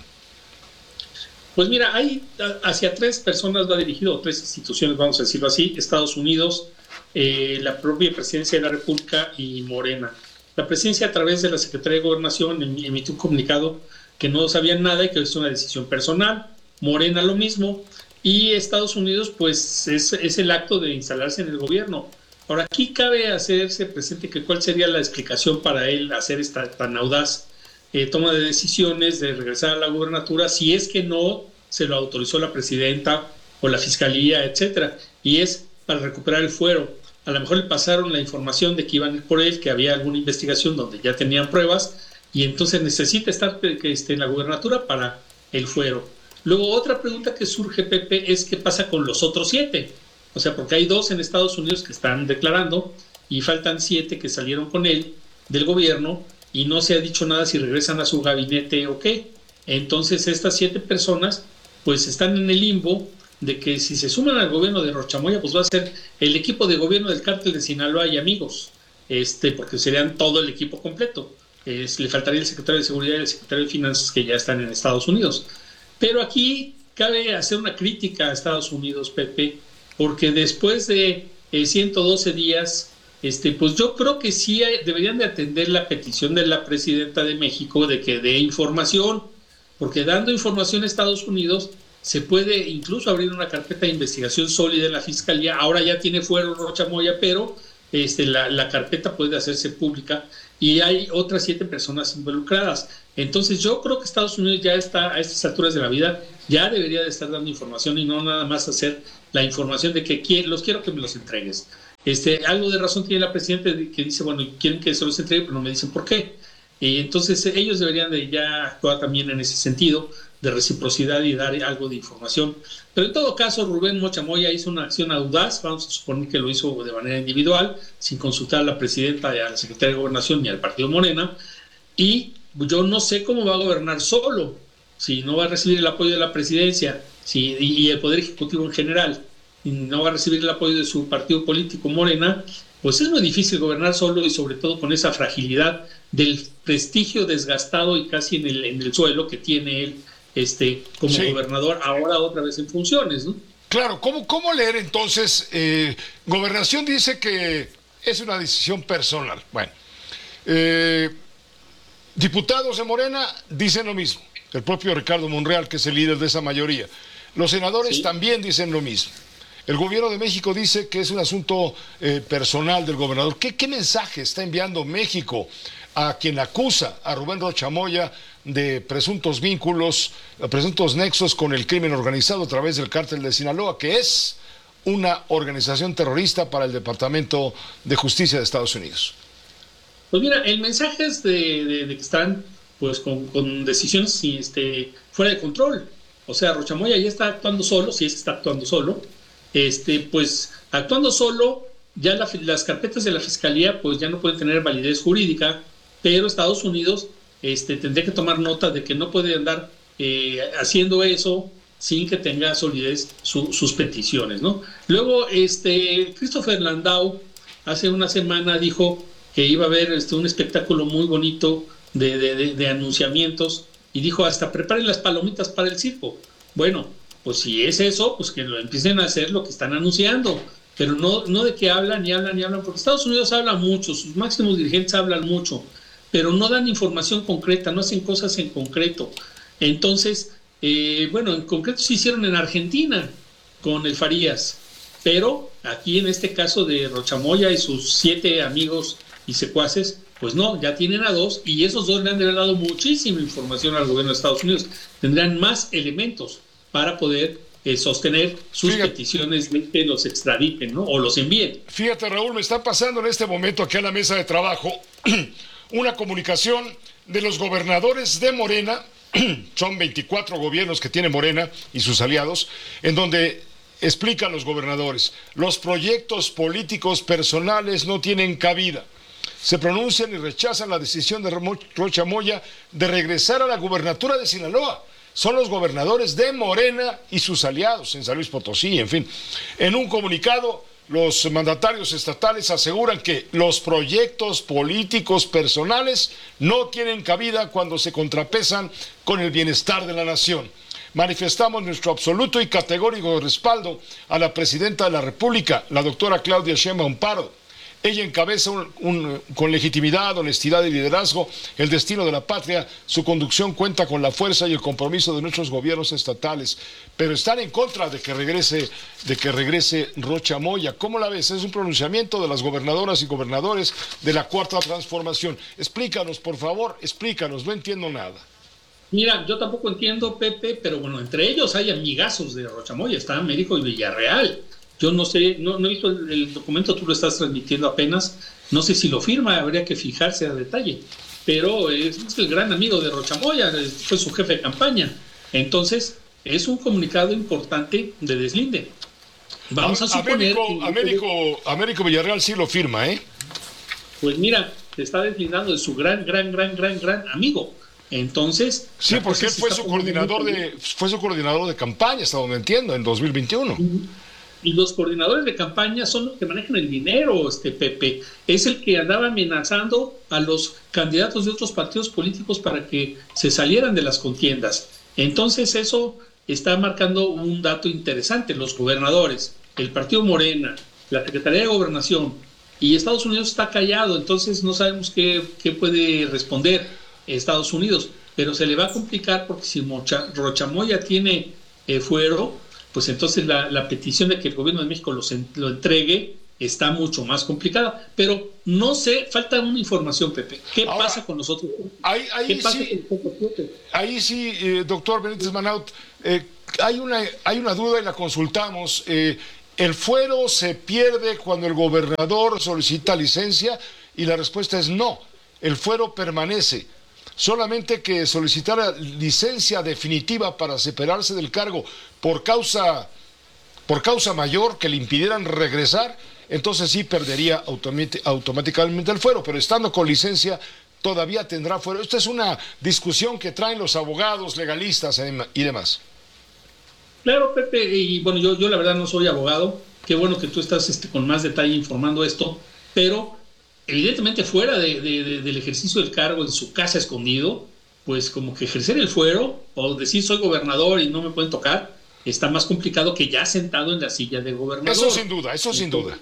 Speaker 21: Pues mira, hay hacia tres personas va dirigido, tres instituciones, vamos a decirlo así: Estados Unidos, eh, la propia Presidencia de la República y Morena. La Presidencia, a través de la Secretaría de Gobernación, emitió un comunicado que no sabían nada y que es una decisión personal. Morena lo mismo. Y Estados Unidos, pues es, es el acto de instalarse en el gobierno. Ahora, aquí cabe hacerse presente que cuál sería la explicación para él hacer esta tan audaz Eh, toma de decisiones de regresar a la gubernatura si es que no se lo autorizó la presidenta o la fiscalía, etcétera, y es para recuperar el fuero. A lo mejor le pasaron la información de que iban a ir por él, que había alguna investigación donde ya tenían pruebas y entonces necesita estar que esté en la gubernatura para el fuero. Luego, otra pregunta que surge, Pepe, es qué pasa con los otros siete. O sea, porque hay dos en Estados Unidos que están declarando y faltan siete que salieron con él del gobierno y no se ha dicho nada si regresan a su gabinete o qué. Entonces estas siete personas pues están en el limbo de que si se suman al gobierno de Rocha Moya, pues va a ser el equipo de gobierno del cártel de Sinaloa y amigos, este, porque serían todo el equipo completo. Es, le faltaría el secretario de Seguridad y el secretario de Finanzas, que ya están en Estados Unidos. Pero aquí cabe hacer una crítica a Estados Unidos, Pepe, porque después de eh, ciento doce días... Este, pues yo creo que sí hay, deberían de atender la petición de la presidenta de México de que dé información, porque dando información a Estados Unidos se puede incluso abrir una carpeta de investigación sólida en la Fiscalía. Ahora ya tiene fuero Rocha Moya, pero este, la, la carpeta puede hacerse pública y hay otras siete personas involucradas. Entonces yo creo que Estados Unidos ya está, a estas alturas de la vida, ya debería de estar dando información y no nada más hacer la información de que quiero, los quiero que me los entregues. Este, algo de razón tiene la presidenta que dice, bueno, quieren que se los entregue, pero no me dicen por qué. Y entonces ellos deberían de ya actuar también en ese sentido de reciprocidad y dar algo de información. Pero en todo caso, Rubén Rocha Moya hizo una acción audaz, vamos a suponer que lo hizo de manera individual, sin consultar a la presidenta, a la secretaria de Gobernación ni al partido Morena, y yo no sé cómo va a gobernar solo, si no va a recibir el apoyo de la presidencia si, y, y el Poder Ejecutivo en general, y no va a recibir el apoyo de su partido político Morena, pues es muy difícil gobernar solo y sobre todo con esa fragilidad del prestigio desgastado y casi en el, en el suelo que tiene él este, como sí. gobernador, ahora otra vez en funciones, ¿no?
Speaker 6: Claro, ¿cómo, cómo leer entonces? Eh, Gobernación dice que es una decisión personal. Bueno, eh, diputados de Morena dicen lo mismo. El propio Ricardo Monreal, que es el líder de esa mayoría. Los senadores sí. también dicen lo mismo. El gobierno de México dice que es un asunto eh, personal del gobernador. ¿Qué, ¿Qué mensaje está enviando México a quien acusa a Rubén Rocha Moya de presuntos vínculos, presuntos nexos con el crimen organizado a través del cártel de Sinaloa, que es una organización terrorista para el Departamento de Justicia de Estados Unidos?
Speaker 21: Pues mira, el mensaje es de, de, de que están pues con, con decisiones este, fuera de control. O sea, Rocha Moya ya está actuando solo, si es que está actuando solo. Este, pues actuando solo, ya la, las carpetas de la Fiscalía pues ya no pueden tener validez jurídica, pero Estados Unidos este, tendría que tomar nota de que no puede andar eh, haciendo eso sin que tenga solidez su, sus peticiones, ¿no? Luego, este, Christopher Landau hace una semana dijo que iba a haber este, un espectáculo muy bonito de, de, de, de anunciamientos y dijo hasta preparen las palomitas para el circo. Bueno, pues si es eso, pues que lo empiecen a hacer lo que están anunciando, pero no, no de que hablan y hablan y hablan, porque Estados Unidos habla mucho, sus máximos dirigentes hablan mucho, pero no dan información concreta, no hacen cosas en concreto. Entonces, eh, bueno, en concreto se hicieron en Argentina con el Farías, pero aquí en este caso de Rocha Moya y sus siete amigos y secuaces, pues no, ya tienen a dos y esos dos le han de haber dado muchísima información al gobierno de Estados Unidos, tendrán más elementos para poder eh, sostener sus Fíjate. peticiones de que los extraditen, ¿no? O los envíen.
Speaker 6: Fíjate, Raúl, me está pasando en este momento aquí a la mesa de trabajo una comunicación de los gobernadores de Morena, son veinticuatro gobiernos que tiene Morena y sus aliados, en donde explican los gobernadores, los proyectos políticos personales no tienen cabida. Se pronuncian y rechazan la decisión de Rocha Moya de regresar a la gubernatura de Sinaloa. Son los gobernadores de Morena y sus aliados en San Luis Potosí, en fin. En un comunicado, los mandatarios estatales aseguran que los proyectos políticos personales no tienen cabida cuando se contrapesan con el bienestar de la nación. Manifestamos nuestro absoluto y categórico respaldo a la presidenta de la República, la doctora Claudia Sheinbaum Pardo. Ella encabeza un, un, con legitimidad, honestidad y liderazgo el destino de la patria. Su conducción cuenta con la fuerza y el compromiso de nuestros gobiernos estatales, pero están en contra de que regrese, de que regrese Rocha Moya. ¿Cómo la ves? Es un pronunciamiento de las gobernadoras y gobernadores de la Cuarta Transformación. Explícanos, por favor, explícanos, no entiendo nada.
Speaker 21: Mira, yo tampoco entiendo, Pepe, pero bueno, entre ellos hay amigazos de Rocha Moya, está Américo y Villarreal. Yo no sé, no, no he visto el, el documento, tú lo estás transmitiendo apenas, no sé si lo firma, habría que fijarse a detalle, pero es, es el gran amigo de Rocha Moya, fue su jefe de campaña, entonces es un comunicado importante de deslinde. Vamos a, a suponer...
Speaker 6: Américo, que, Américo, Américo Villarreal sí lo firma, ¿eh?
Speaker 21: Pues mira, se está deslindando de su gran, gran, gran, gran, gran amigo. Entonces...
Speaker 6: Sí, porque él fue su coordinador de, fue su coordinador de campaña, hasta donde entiendo, en dos mil veintiuno. Uh-huh.
Speaker 21: Y los coordinadores de campaña son los que manejan el dinero, este Pepe. Es el que andaba amenazando a los candidatos de otros partidos políticos para que se salieran de las contiendas. Entonces eso está marcando un dato interesante. Los gobernadores, el partido Morena, la Secretaría de Gobernación y Estados Unidos está callado. Entonces no sabemos qué, qué puede responder Estados Unidos. Pero se le va a complicar porque si Mocha, Rocha Moya tiene eh, fuero, pues entonces la, la petición de que el gobierno de México los en, lo entregue está mucho más complicada. Pero no sé, falta una información, Pepe. ¿Qué Ahora, pasa con nosotros?
Speaker 6: Ahí, ahí
Speaker 21: ¿Qué pasa
Speaker 6: sí,
Speaker 21: con nosotros?
Speaker 6: Ahí sí, eh, doctor Benítez Manaut, eh, hay, una, hay una duda y la consultamos. Eh, ¿El fuero se pierde cuando el gobernador solicita licencia? Y la respuesta es no, el fuero permanece. Solamente que solicitara licencia definitiva para separarse del cargo por causa, por causa mayor que le impidieran regresar, entonces sí perdería automáticamente el fuero, pero estando con licencia todavía tendrá fuero. Esta es una discusión que traen los abogados, legalistas y demás.
Speaker 21: Claro, Pepe, y bueno, yo, yo la verdad no soy abogado, qué bueno que tú estás este, con más detalle informando esto, pero evidentemente fuera de, de, de, del ejercicio del cargo en su casa escondido, pues como que ejercer el fuero o decir soy gobernador y no me pueden tocar, está más complicado que ya sentado en la silla de gobernador.
Speaker 6: Eso sin duda, eso sin duda.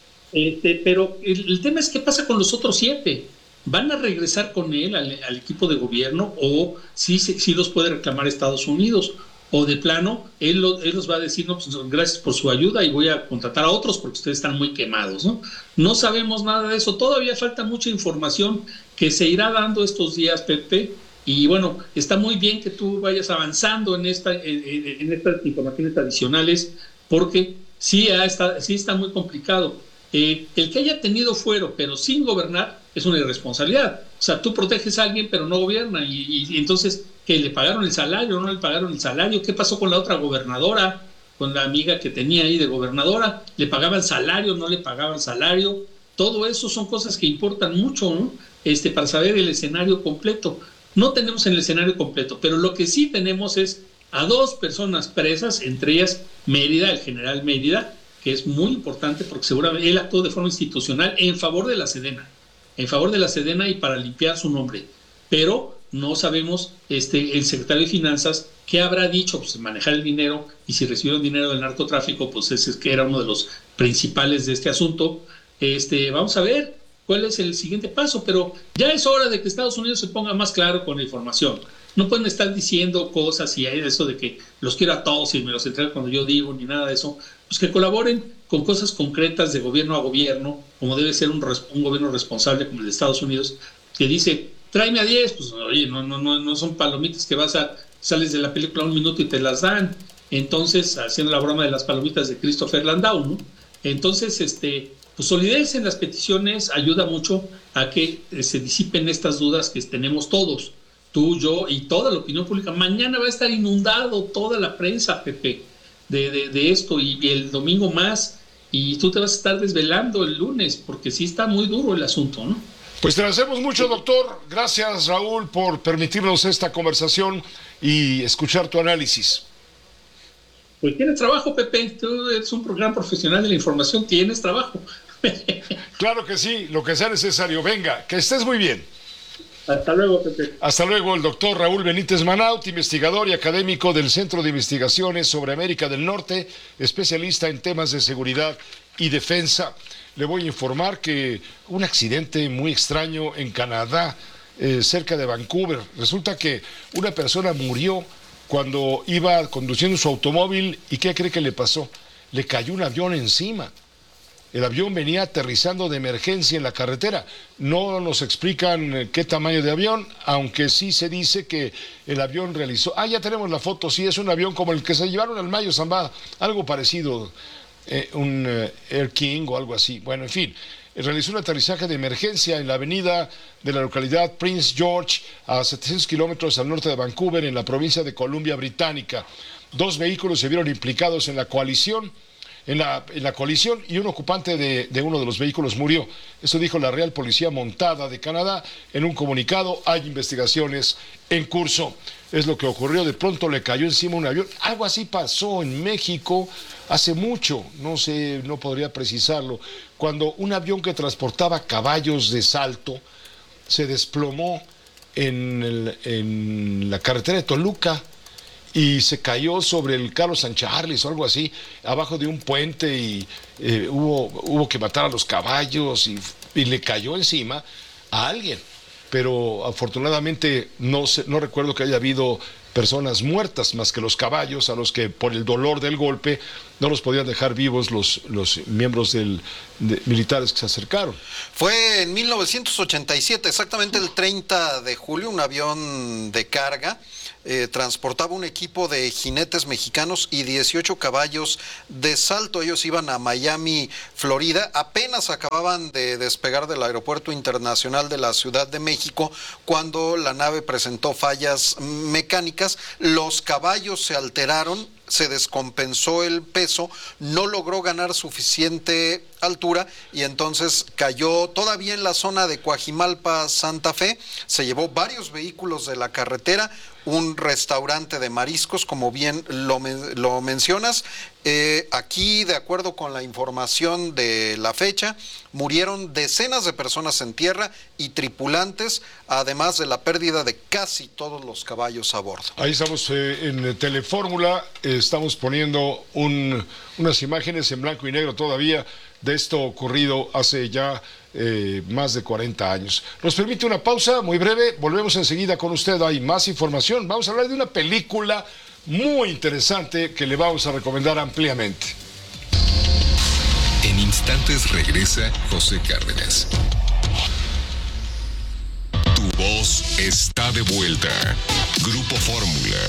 Speaker 21: Este, pero el, el tema es qué pasa con los otros siete. ¿Van a regresar con él al, al equipo de gobierno o sí, sí, sí los puede reclamar Estados Unidos? O de plano, él, lo, él los va a decir, no, pues gracias por su ayuda y voy a contratar a otros porque ustedes están muy quemados, ¿no? No sabemos nada de eso, todavía falta mucha información que se irá dando estos días, Pepe, y bueno, está muy bien que tú vayas avanzando en, esta, en, en estas informaciones adicionales porque sí, está, sí está muy complicado. Eh, el que haya tenido fuero pero sin gobernar es una irresponsabilidad. O sea, tú proteges a alguien pero no gobierna y, y, y entonces, ¿que le pagaron el salario? ¿No le pagaron el salario? ¿Qué pasó con la otra gobernadora? Con la amiga que tenía ahí de gobernadora, ¿le pagaban salario? ¿No le pagaban salario? Todo eso son cosas que importan mucho, ¿no? Este, para saber el escenario completo. No tenemos el escenario completo, pero lo que sí tenemos es a dos personas presas, entre ellas Mérida, el general Mérida, que es muy importante porque seguramente él actuó de forma institucional en favor de la Sedena, en favor de la Sedena y para limpiar su nombre. Pero no sabemos este, el secretario de Finanzas qué habrá dicho, pues manejar el dinero, y si recibieron dinero del narcotráfico, pues ese es que era uno de los principales de este asunto. Este, vamos a ver cuál es el siguiente paso, pero ya es hora de que Estados Unidos se ponga más claro con la información. No pueden estar diciendo cosas y hay eso de que los quiero a todos y me los entregan cuando yo digo, ni nada de eso. Pues que colaboren con cosas concretas de gobierno a gobierno, como debe ser un, un gobierno responsable como el de Estados Unidos, que dice, tráeme a diez, pues oye, no, no, no, no son palomitas que vas a, sales de la película un minuto y te las dan. Entonces, haciendo la broma de las palomitas de Christopher Landau, ¿no? Entonces, este, pues solidez en las peticiones ayuda mucho a que eh, se disipen estas dudas que tenemos todos, tú, yo y toda la opinión pública. Mañana va a estar inundado toda la prensa, Pepe, de, de, de esto, y el domingo más, y tú te vas a estar desvelando el lunes, porque sí está muy duro el asunto, ¿no?
Speaker 6: Pues te agradecemos mucho, doctor. Gracias, Raúl, por permitirnos esta conversación y escuchar tu análisis.
Speaker 21: Pues tienes trabajo, Pepe. Tú eres un gran profesional de la información, tienes trabajo.
Speaker 6: Claro que sí, lo que sea necesario. Venga, que estés muy bien.
Speaker 21: Hasta luego, Pepe.
Speaker 6: Hasta luego, el doctor Raúl Benítez Manaut, investigador y académico del Centro de Investigaciones sobre América del Norte, especialista en temas de seguridad y defensa. Le voy a informar que un accidente muy extraño en Canadá, eh, cerca de Vancouver. Resulta que una persona murió cuando iba conduciendo su automóvil. ¿Y qué cree que le pasó? Le cayó un avión encima. El avión venía aterrizando de emergencia en la carretera. No nos explican qué tamaño de avión, aunque sí se dice que el avión realizó... Ah, ya tenemos la foto, sí, es un avión como el que se llevaron al Mayo Zambada, algo parecido, eh, un eh, Air King o algo así. Bueno, en fin, realizó un aterrizaje de emergencia en la avenida de la localidad Prince George, a setecientos kilómetros al norte de Vancouver, en la provincia de Columbia Británica. Dos vehículos se vieron implicados en la coalición. En la, en la colisión, y un ocupante de, de uno de los vehículos murió. Eso dijo la Real Policía Montada de Canadá en un comunicado. Hay investigaciones en curso. Es lo que ocurrió. De pronto le cayó encima un avión. Algo así pasó en México hace mucho, no sé, no podría precisarlo, cuando un avión que transportaba caballos de salto se desplomó en, el, en la carretera de Toluca y se cayó sobre el Carlos San Charles o algo así, abajo de un puente, y eh, hubo, hubo que matar a los caballos y, y le cayó encima a alguien. Pero afortunadamente no, se, no recuerdo que haya habido personas muertas, más que los caballos, a los que por el dolor del golpe no los podían dejar vivos los, los miembros del, de, militares que se acercaron.
Speaker 17: Fue en mil novecientos ochenta y siete, exactamente el treinta de julio, un avión de carga eh, transportaba un equipo de jinetes mexicanos y dieciocho caballos de salto. Ellos iban a Miami, Florida. Apenas acababan de despegar del Aeropuerto Internacional de la Ciudad de México cuando la nave presentó fallas mecánicas. Los caballos se alteraron, se descompensó el peso, no logró ganar suficiente altura y entonces cayó todavía en la zona de Coajimalpa, Santa Fe. Se llevó varios vehículos de la carretera, un restaurante de mariscos, como bien lo, lo mencionas. Eh, aquí, de acuerdo con la información de la fecha, murieron decenas de personas en tierra y tripulantes, además de la pérdida de casi todos los caballos a bordo.
Speaker 6: Ahí estamos eh, en Telefórmula, eh, estamos poniendo un, unas imágenes en blanco y negro todavía de esto ocurrido hace ya eh, más de cuarenta años. Nos permite una pausa muy breve, volvemos enseguida con usted, hay más información. Vamos a hablar de una película muy interesante que le vamos a recomendar ampliamente.
Speaker 4: En instantes regresa José Cárdenas. Tu voz está de vuelta. Grupo Fórmula.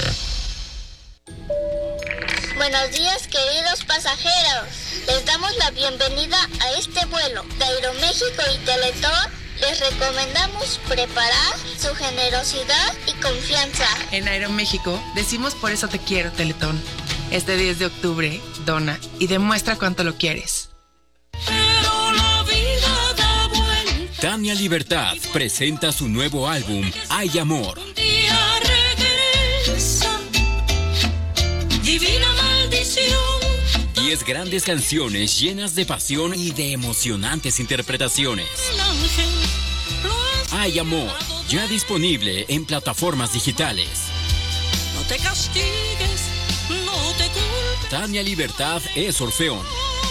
Speaker 13: Buenos días, queridos pasajeros. Les damos la bienvenida a este vuelo de Aeroméxico y Teletón. Les recomendamos preparar su generosidad y confianza.
Speaker 14: En Aeroméxico decimos por eso te quiero, Teletón. Este diez de octubre, dona y demuestra cuánto lo quieres.
Speaker 2: Pero la vida da vuelta.
Speaker 10: Tania Libertad presenta su nuevo álbum, Hay Amor.
Speaker 2: Un día regresa, divina maldición.
Speaker 10: Diez grandes canciones llenas de pasión y de emocionantes interpretaciones. Hay Amor, ya disponible en plataformas digitales.
Speaker 2: No te castigues, no te culpes.
Speaker 10: Tania Libertad es Orfeón.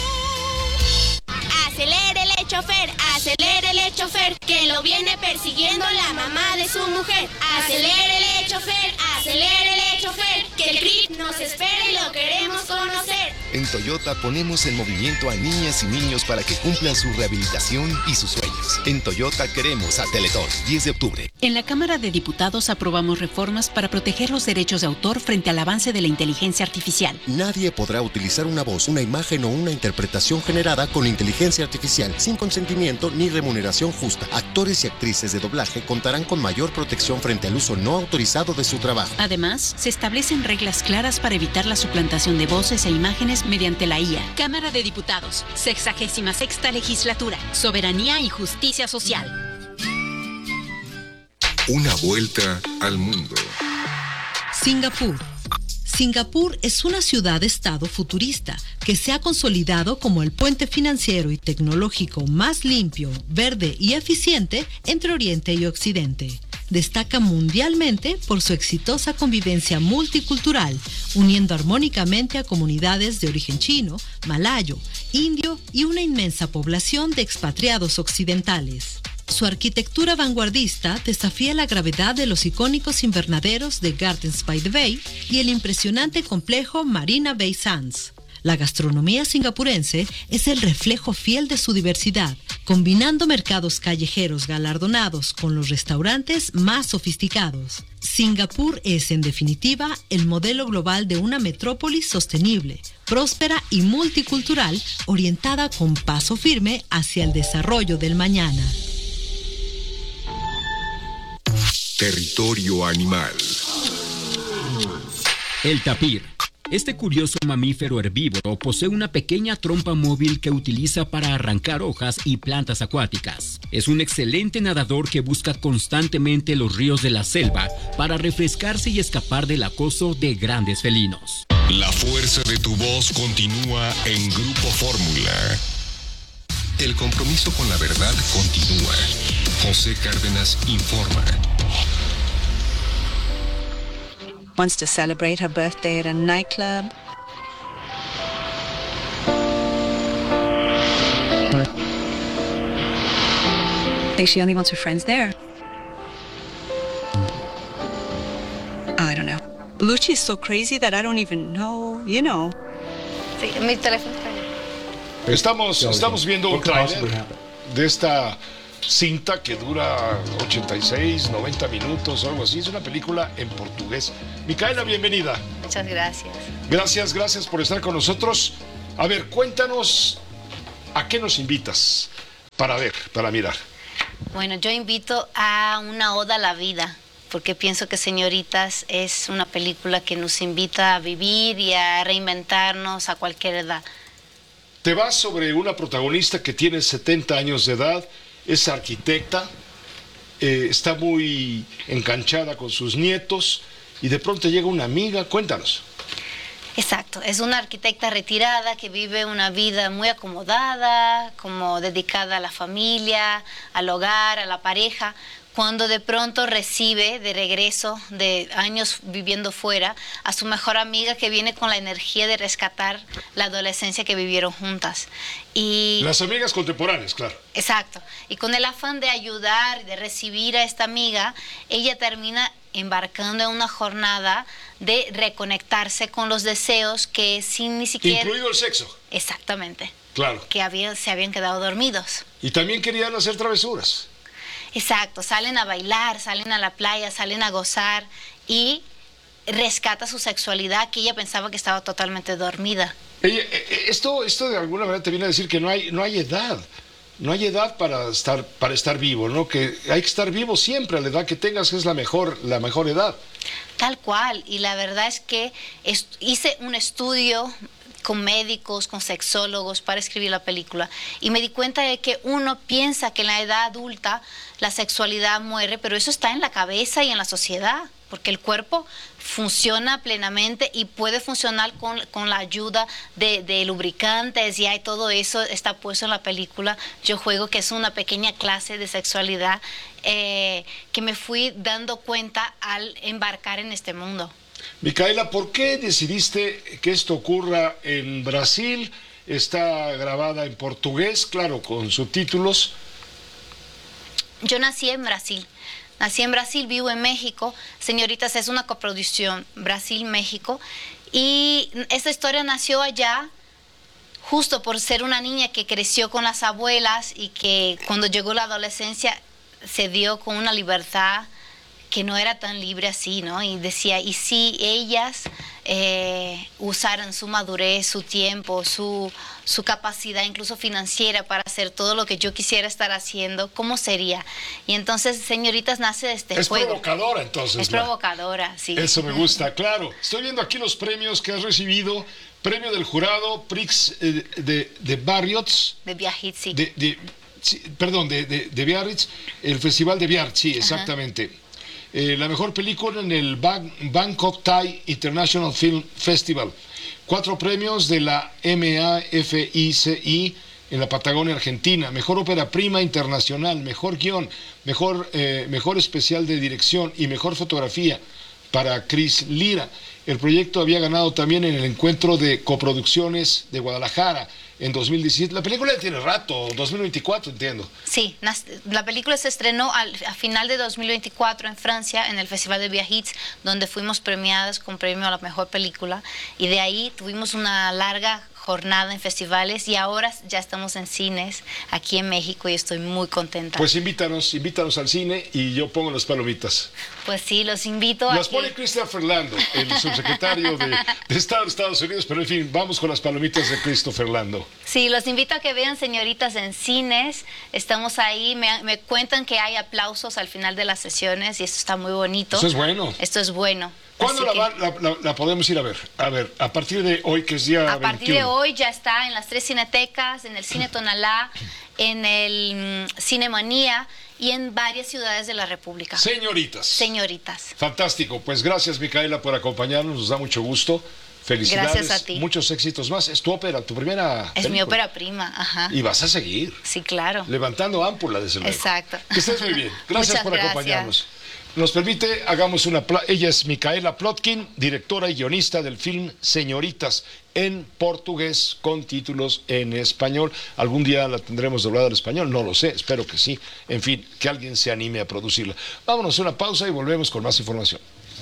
Speaker 22: Acelérele, chofer, acelérele, chofer, que lo viene persiguiendo la mamá de su mujer. Acelérele, chofer, acelérele, chofer, que el Crip nos espera y lo queremos conocer.
Speaker 4: En Toyota ponemos en movimiento a niñas y niños para que cumplan su rehabilitación y sus sueños. En Toyota queremos a Teletón, diez de octubre.
Speaker 23: En la Cámara de Diputados aprobamos reformas para proteger los derechos de autor frente al avance de la inteligencia artificial.
Speaker 24: Nadie podrá utilizar una voz, una imagen o una interpretación generada con inteligencia artificial sin consentimiento ni remuneración justa. Actores y actrices de doblaje contarán con mayor protección frente al uso no autorizado de su trabajo.
Speaker 23: Además, se establecen reglas claras para evitar la suplantación de voces e imágenes mediante la I A.
Speaker 22: Cámara de Diputados, sexagésima sexta legislatura, soberanía y justicia social.
Speaker 4: Una vuelta al mundo.
Speaker 5: Singapur. Singapur es una ciudad-estado futurista que se ha consolidado como el puente financiero y tecnológico más limpio, verde y eficiente entre Oriente y Occidente. Destaca mundialmente por su exitosa convivencia multicultural, uniendo armónicamente a comunidades de origen chino, malayo, indio y una inmensa población de expatriados occidentales. Su arquitectura vanguardista desafía la gravedad de los icónicos invernaderos de Gardens by the Bay y el impresionante complejo Marina Bay Sands. La gastronomía singapurense es el reflejo fiel de su diversidad, combinando mercados callejeros galardonados con los restaurantes más sofisticados. Singapur es, en definitiva, el modelo global de una metrópoli sostenible, próspera y multicultural, orientada con paso firme hacia el desarrollo del mañana.
Speaker 4: Territorio animal.
Speaker 10: El tapir. Este curioso mamífero herbívoro posee una pequeña trompa móvil que utiliza para arrancar hojas y plantas acuáticas. Es un excelente nadador que busca constantemente los ríos de la selva para refrescarse y escapar del acoso de grandes felinos.
Speaker 4: La fuerza de tu voz continúa en Grupo Fórmula. El compromiso con la verdad continúa. José Cárdenas informa.
Speaker 25: Wants to celebrate her birthday at a nightclub. I think she only wants her friends there. Oh, I don't know. Lucci is so crazy that I don't even know, you know.
Speaker 1: Sí, mi teléfono está ahí.
Speaker 6: Estamos, estamos viendo un trailer de esta cinta que dura ochenta y seis, noventa minutos o algo así. Es una película en portugués. Micaela, bienvenida.
Speaker 1: Muchas gracias.
Speaker 6: Gracias, gracias por estar con nosotros. A ver, cuéntanos, ¿a qué nos invitas para ver, para mirar?
Speaker 1: Bueno, yo invito a una oda a la vida, porque pienso que Señoritas es una película que nos invita a vivir y a reinventarnos a cualquier edad.
Speaker 6: Te vas sobre una protagonista que tiene setenta años de edad, es arquitecta, eh, está muy enganchada con sus nietos y de pronto llega una amiga. Cuéntanos.
Speaker 1: Exacto, es una arquitecta retirada que vive una vida muy acomodada, como dedicada a la familia, al hogar, a la pareja, cuando de pronto recibe de regreso de años viviendo fuera a su mejor amiga que viene con la energía de rescatar la adolescencia que vivieron juntas. Y
Speaker 6: las amigas contemporáneas, claro.
Speaker 1: Exacto, y con el afán de ayudar y de recibir a esta amiga, ella termina embarcando en una jornada de reconectarse con los deseos que sin ni siquiera...
Speaker 6: Incluido el sexo.
Speaker 1: Exactamente.
Speaker 6: Claro.
Speaker 1: Que habían, se habían quedado dormidos.
Speaker 6: Y también querían hacer travesuras.
Speaker 1: Exacto, salen a bailar, salen a la playa, salen a gozar y rescata su sexualidad que ella pensaba que estaba totalmente dormida.
Speaker 6: Ella, esto, esto de alguna manera te viene a decir que no hay, no hay edad. No hay edad para estar, para estar vivo, ¿no? Que hay que estar vivo siempre a la edad que tengas, que es la mejor, la mejor edad.
Speaker 1: Tal cual, y la verdad es que hice un estudio con médicos, con sexólogos para escribir la película y me di cuenta de que uno piensa que en la edad adulta la sexualidad muere, pero eso está en la cabeza y en la sociedad, porque el cuerpo funciona plenamente y puede funcionar con, con la ayuda de, de lubricantes y hay todo eso está puesto en la película. Yo juego que es una pequeña clase de sexualidad eh, que me fui dando cuenta al embarcar en este mundo.
Speaker 6: Micaela, ¿por qué decidiste que esto ocurra en Brasil? Está grabada en portugués, claro, con subtítulos.
Speaker 1: Yo nací en Brasil. Nací en Brasil, vivo en México. Señoritas es una coproducción Brasil-México. Y esta historia nació allá justo por ser una niña que creció con las abuelas y que cuando llegó la adolescencia se dio con una libertad que no era tan libre así, ¿no? Y decía, ¿y si ellas eh, usaran su madurez, su tiempo, su, su capacidad incluso financiera para hacer todo lo que yo quisiera estar haciendo, cómo sería? Y entonces, Señoritas nace de este
Speaker 6: es
Speaker 1: juego.
Speaker 6: Es provocadora, entonces.
Speaker 1: Es
Speaker 6: ¿no?
Speaker 1: provocadora, sí.
Speaker 6: Eso me gusta, claro. Estoy viendo aquí los premios que has recibido. Premio del jurado, Prix eh, de, de Biarritz.
Speaker 1: De Biarritz, sí.
Speaker 6: De, de, sí perdón, de, de, de Biarritz. El Festival de Biarritz, sí, exactamente. Ajá. Eh, la mejor película en el Bang Bangkok Thai International Film Festival. Cuatro premios de la M A F I C I en la Patagonia, Argentina. Mejor ópera prima internacional, mejor guión, mejor, eh, mejor especial de dirección y mejor fotografía para Cris Lira. El proyecto había ganado también en el encuentro de coproducciones de Guadalajara en dos mil diecisiete. La película ya tiene rato, dos mil veinticuatro, entiendo.
Speaker 1: Sí, la película se estrenó al, a final de dos mil veinticuatro en Francia, en el Festival de Biarritz, donde fuimos premiadas con premio a la mejor película. Y de ahí tuvimos una larga jornada en festivales y ahora ya estamos en cines aquí en México y estoy muy contenta.
Speaker 6: Pues invítanos, invítanos al cine y yo pongo las palomitas.
Speaker 1: Pues sí, los invito a
Speaker 6: Las
Speaker 1: que...
Speaker 6: pone Christopher Lando, el subsecretario de, de Estado de Estados Unidos, pero en fin, vamos con las palomitas de Christopher Lando.
Speaker 1: Sí, los invito a que vean Señoritas en cines, estamos ahí, me, me cuentan que hay aplausos al final de las sesiones y esto está muy bonito.
Speaker 6: Esto es bueno.
Speaker 1: Esto es bueno.
Speaker 6: ¿Cuándo la, que, la, la, la podemos ir a ver? A ver, a partir de hoy, que es día
Speaker 1: A partir
Speaker 6: veintiuno.
Speaker 1: De hoy ya está en las tres cinetecas, en el Cine Tonalá, en el um, Cinemanía y en varias ciudades de la República.
Speaker 6: Señoritas.
Speaker 1: Señoritas.
Speaker 6: Fantástico. Pues gracias, Micaela, por acompañarnos. Nos da mucho gusto. Felicidades.
Speaker 1: Gracias a ti.
Speaker 6: Muchos éxitos más. Es tu ópera, tu primera
Speaker 1: Es
Speaker 6: película.
Speaker 1: mi ópera prima, ajá.
Speaker 6: Y vas a seguir.
Speaker 1: Sí, claro.
Speaker 6: Levantando ámpula, desde luego.
Speaker 1: Exacto.
Speaker 6: Que estés muy bien. Gracias
Speaker 1: Muchas
Speaker 6: por
Speaker 1: gracias.
Speaker 6: acompañarnos. Nos permite, hagamos una... Ella es Micaela Plotkin, directora y guionista del film Señoritas, en portugués, con títulos en español. ¿Algún día la tendremos doblada al español? No lo sé, espero que sí. En fin, que alguien se anime a producirla. Vámonos a una pausa y volvemos con más información.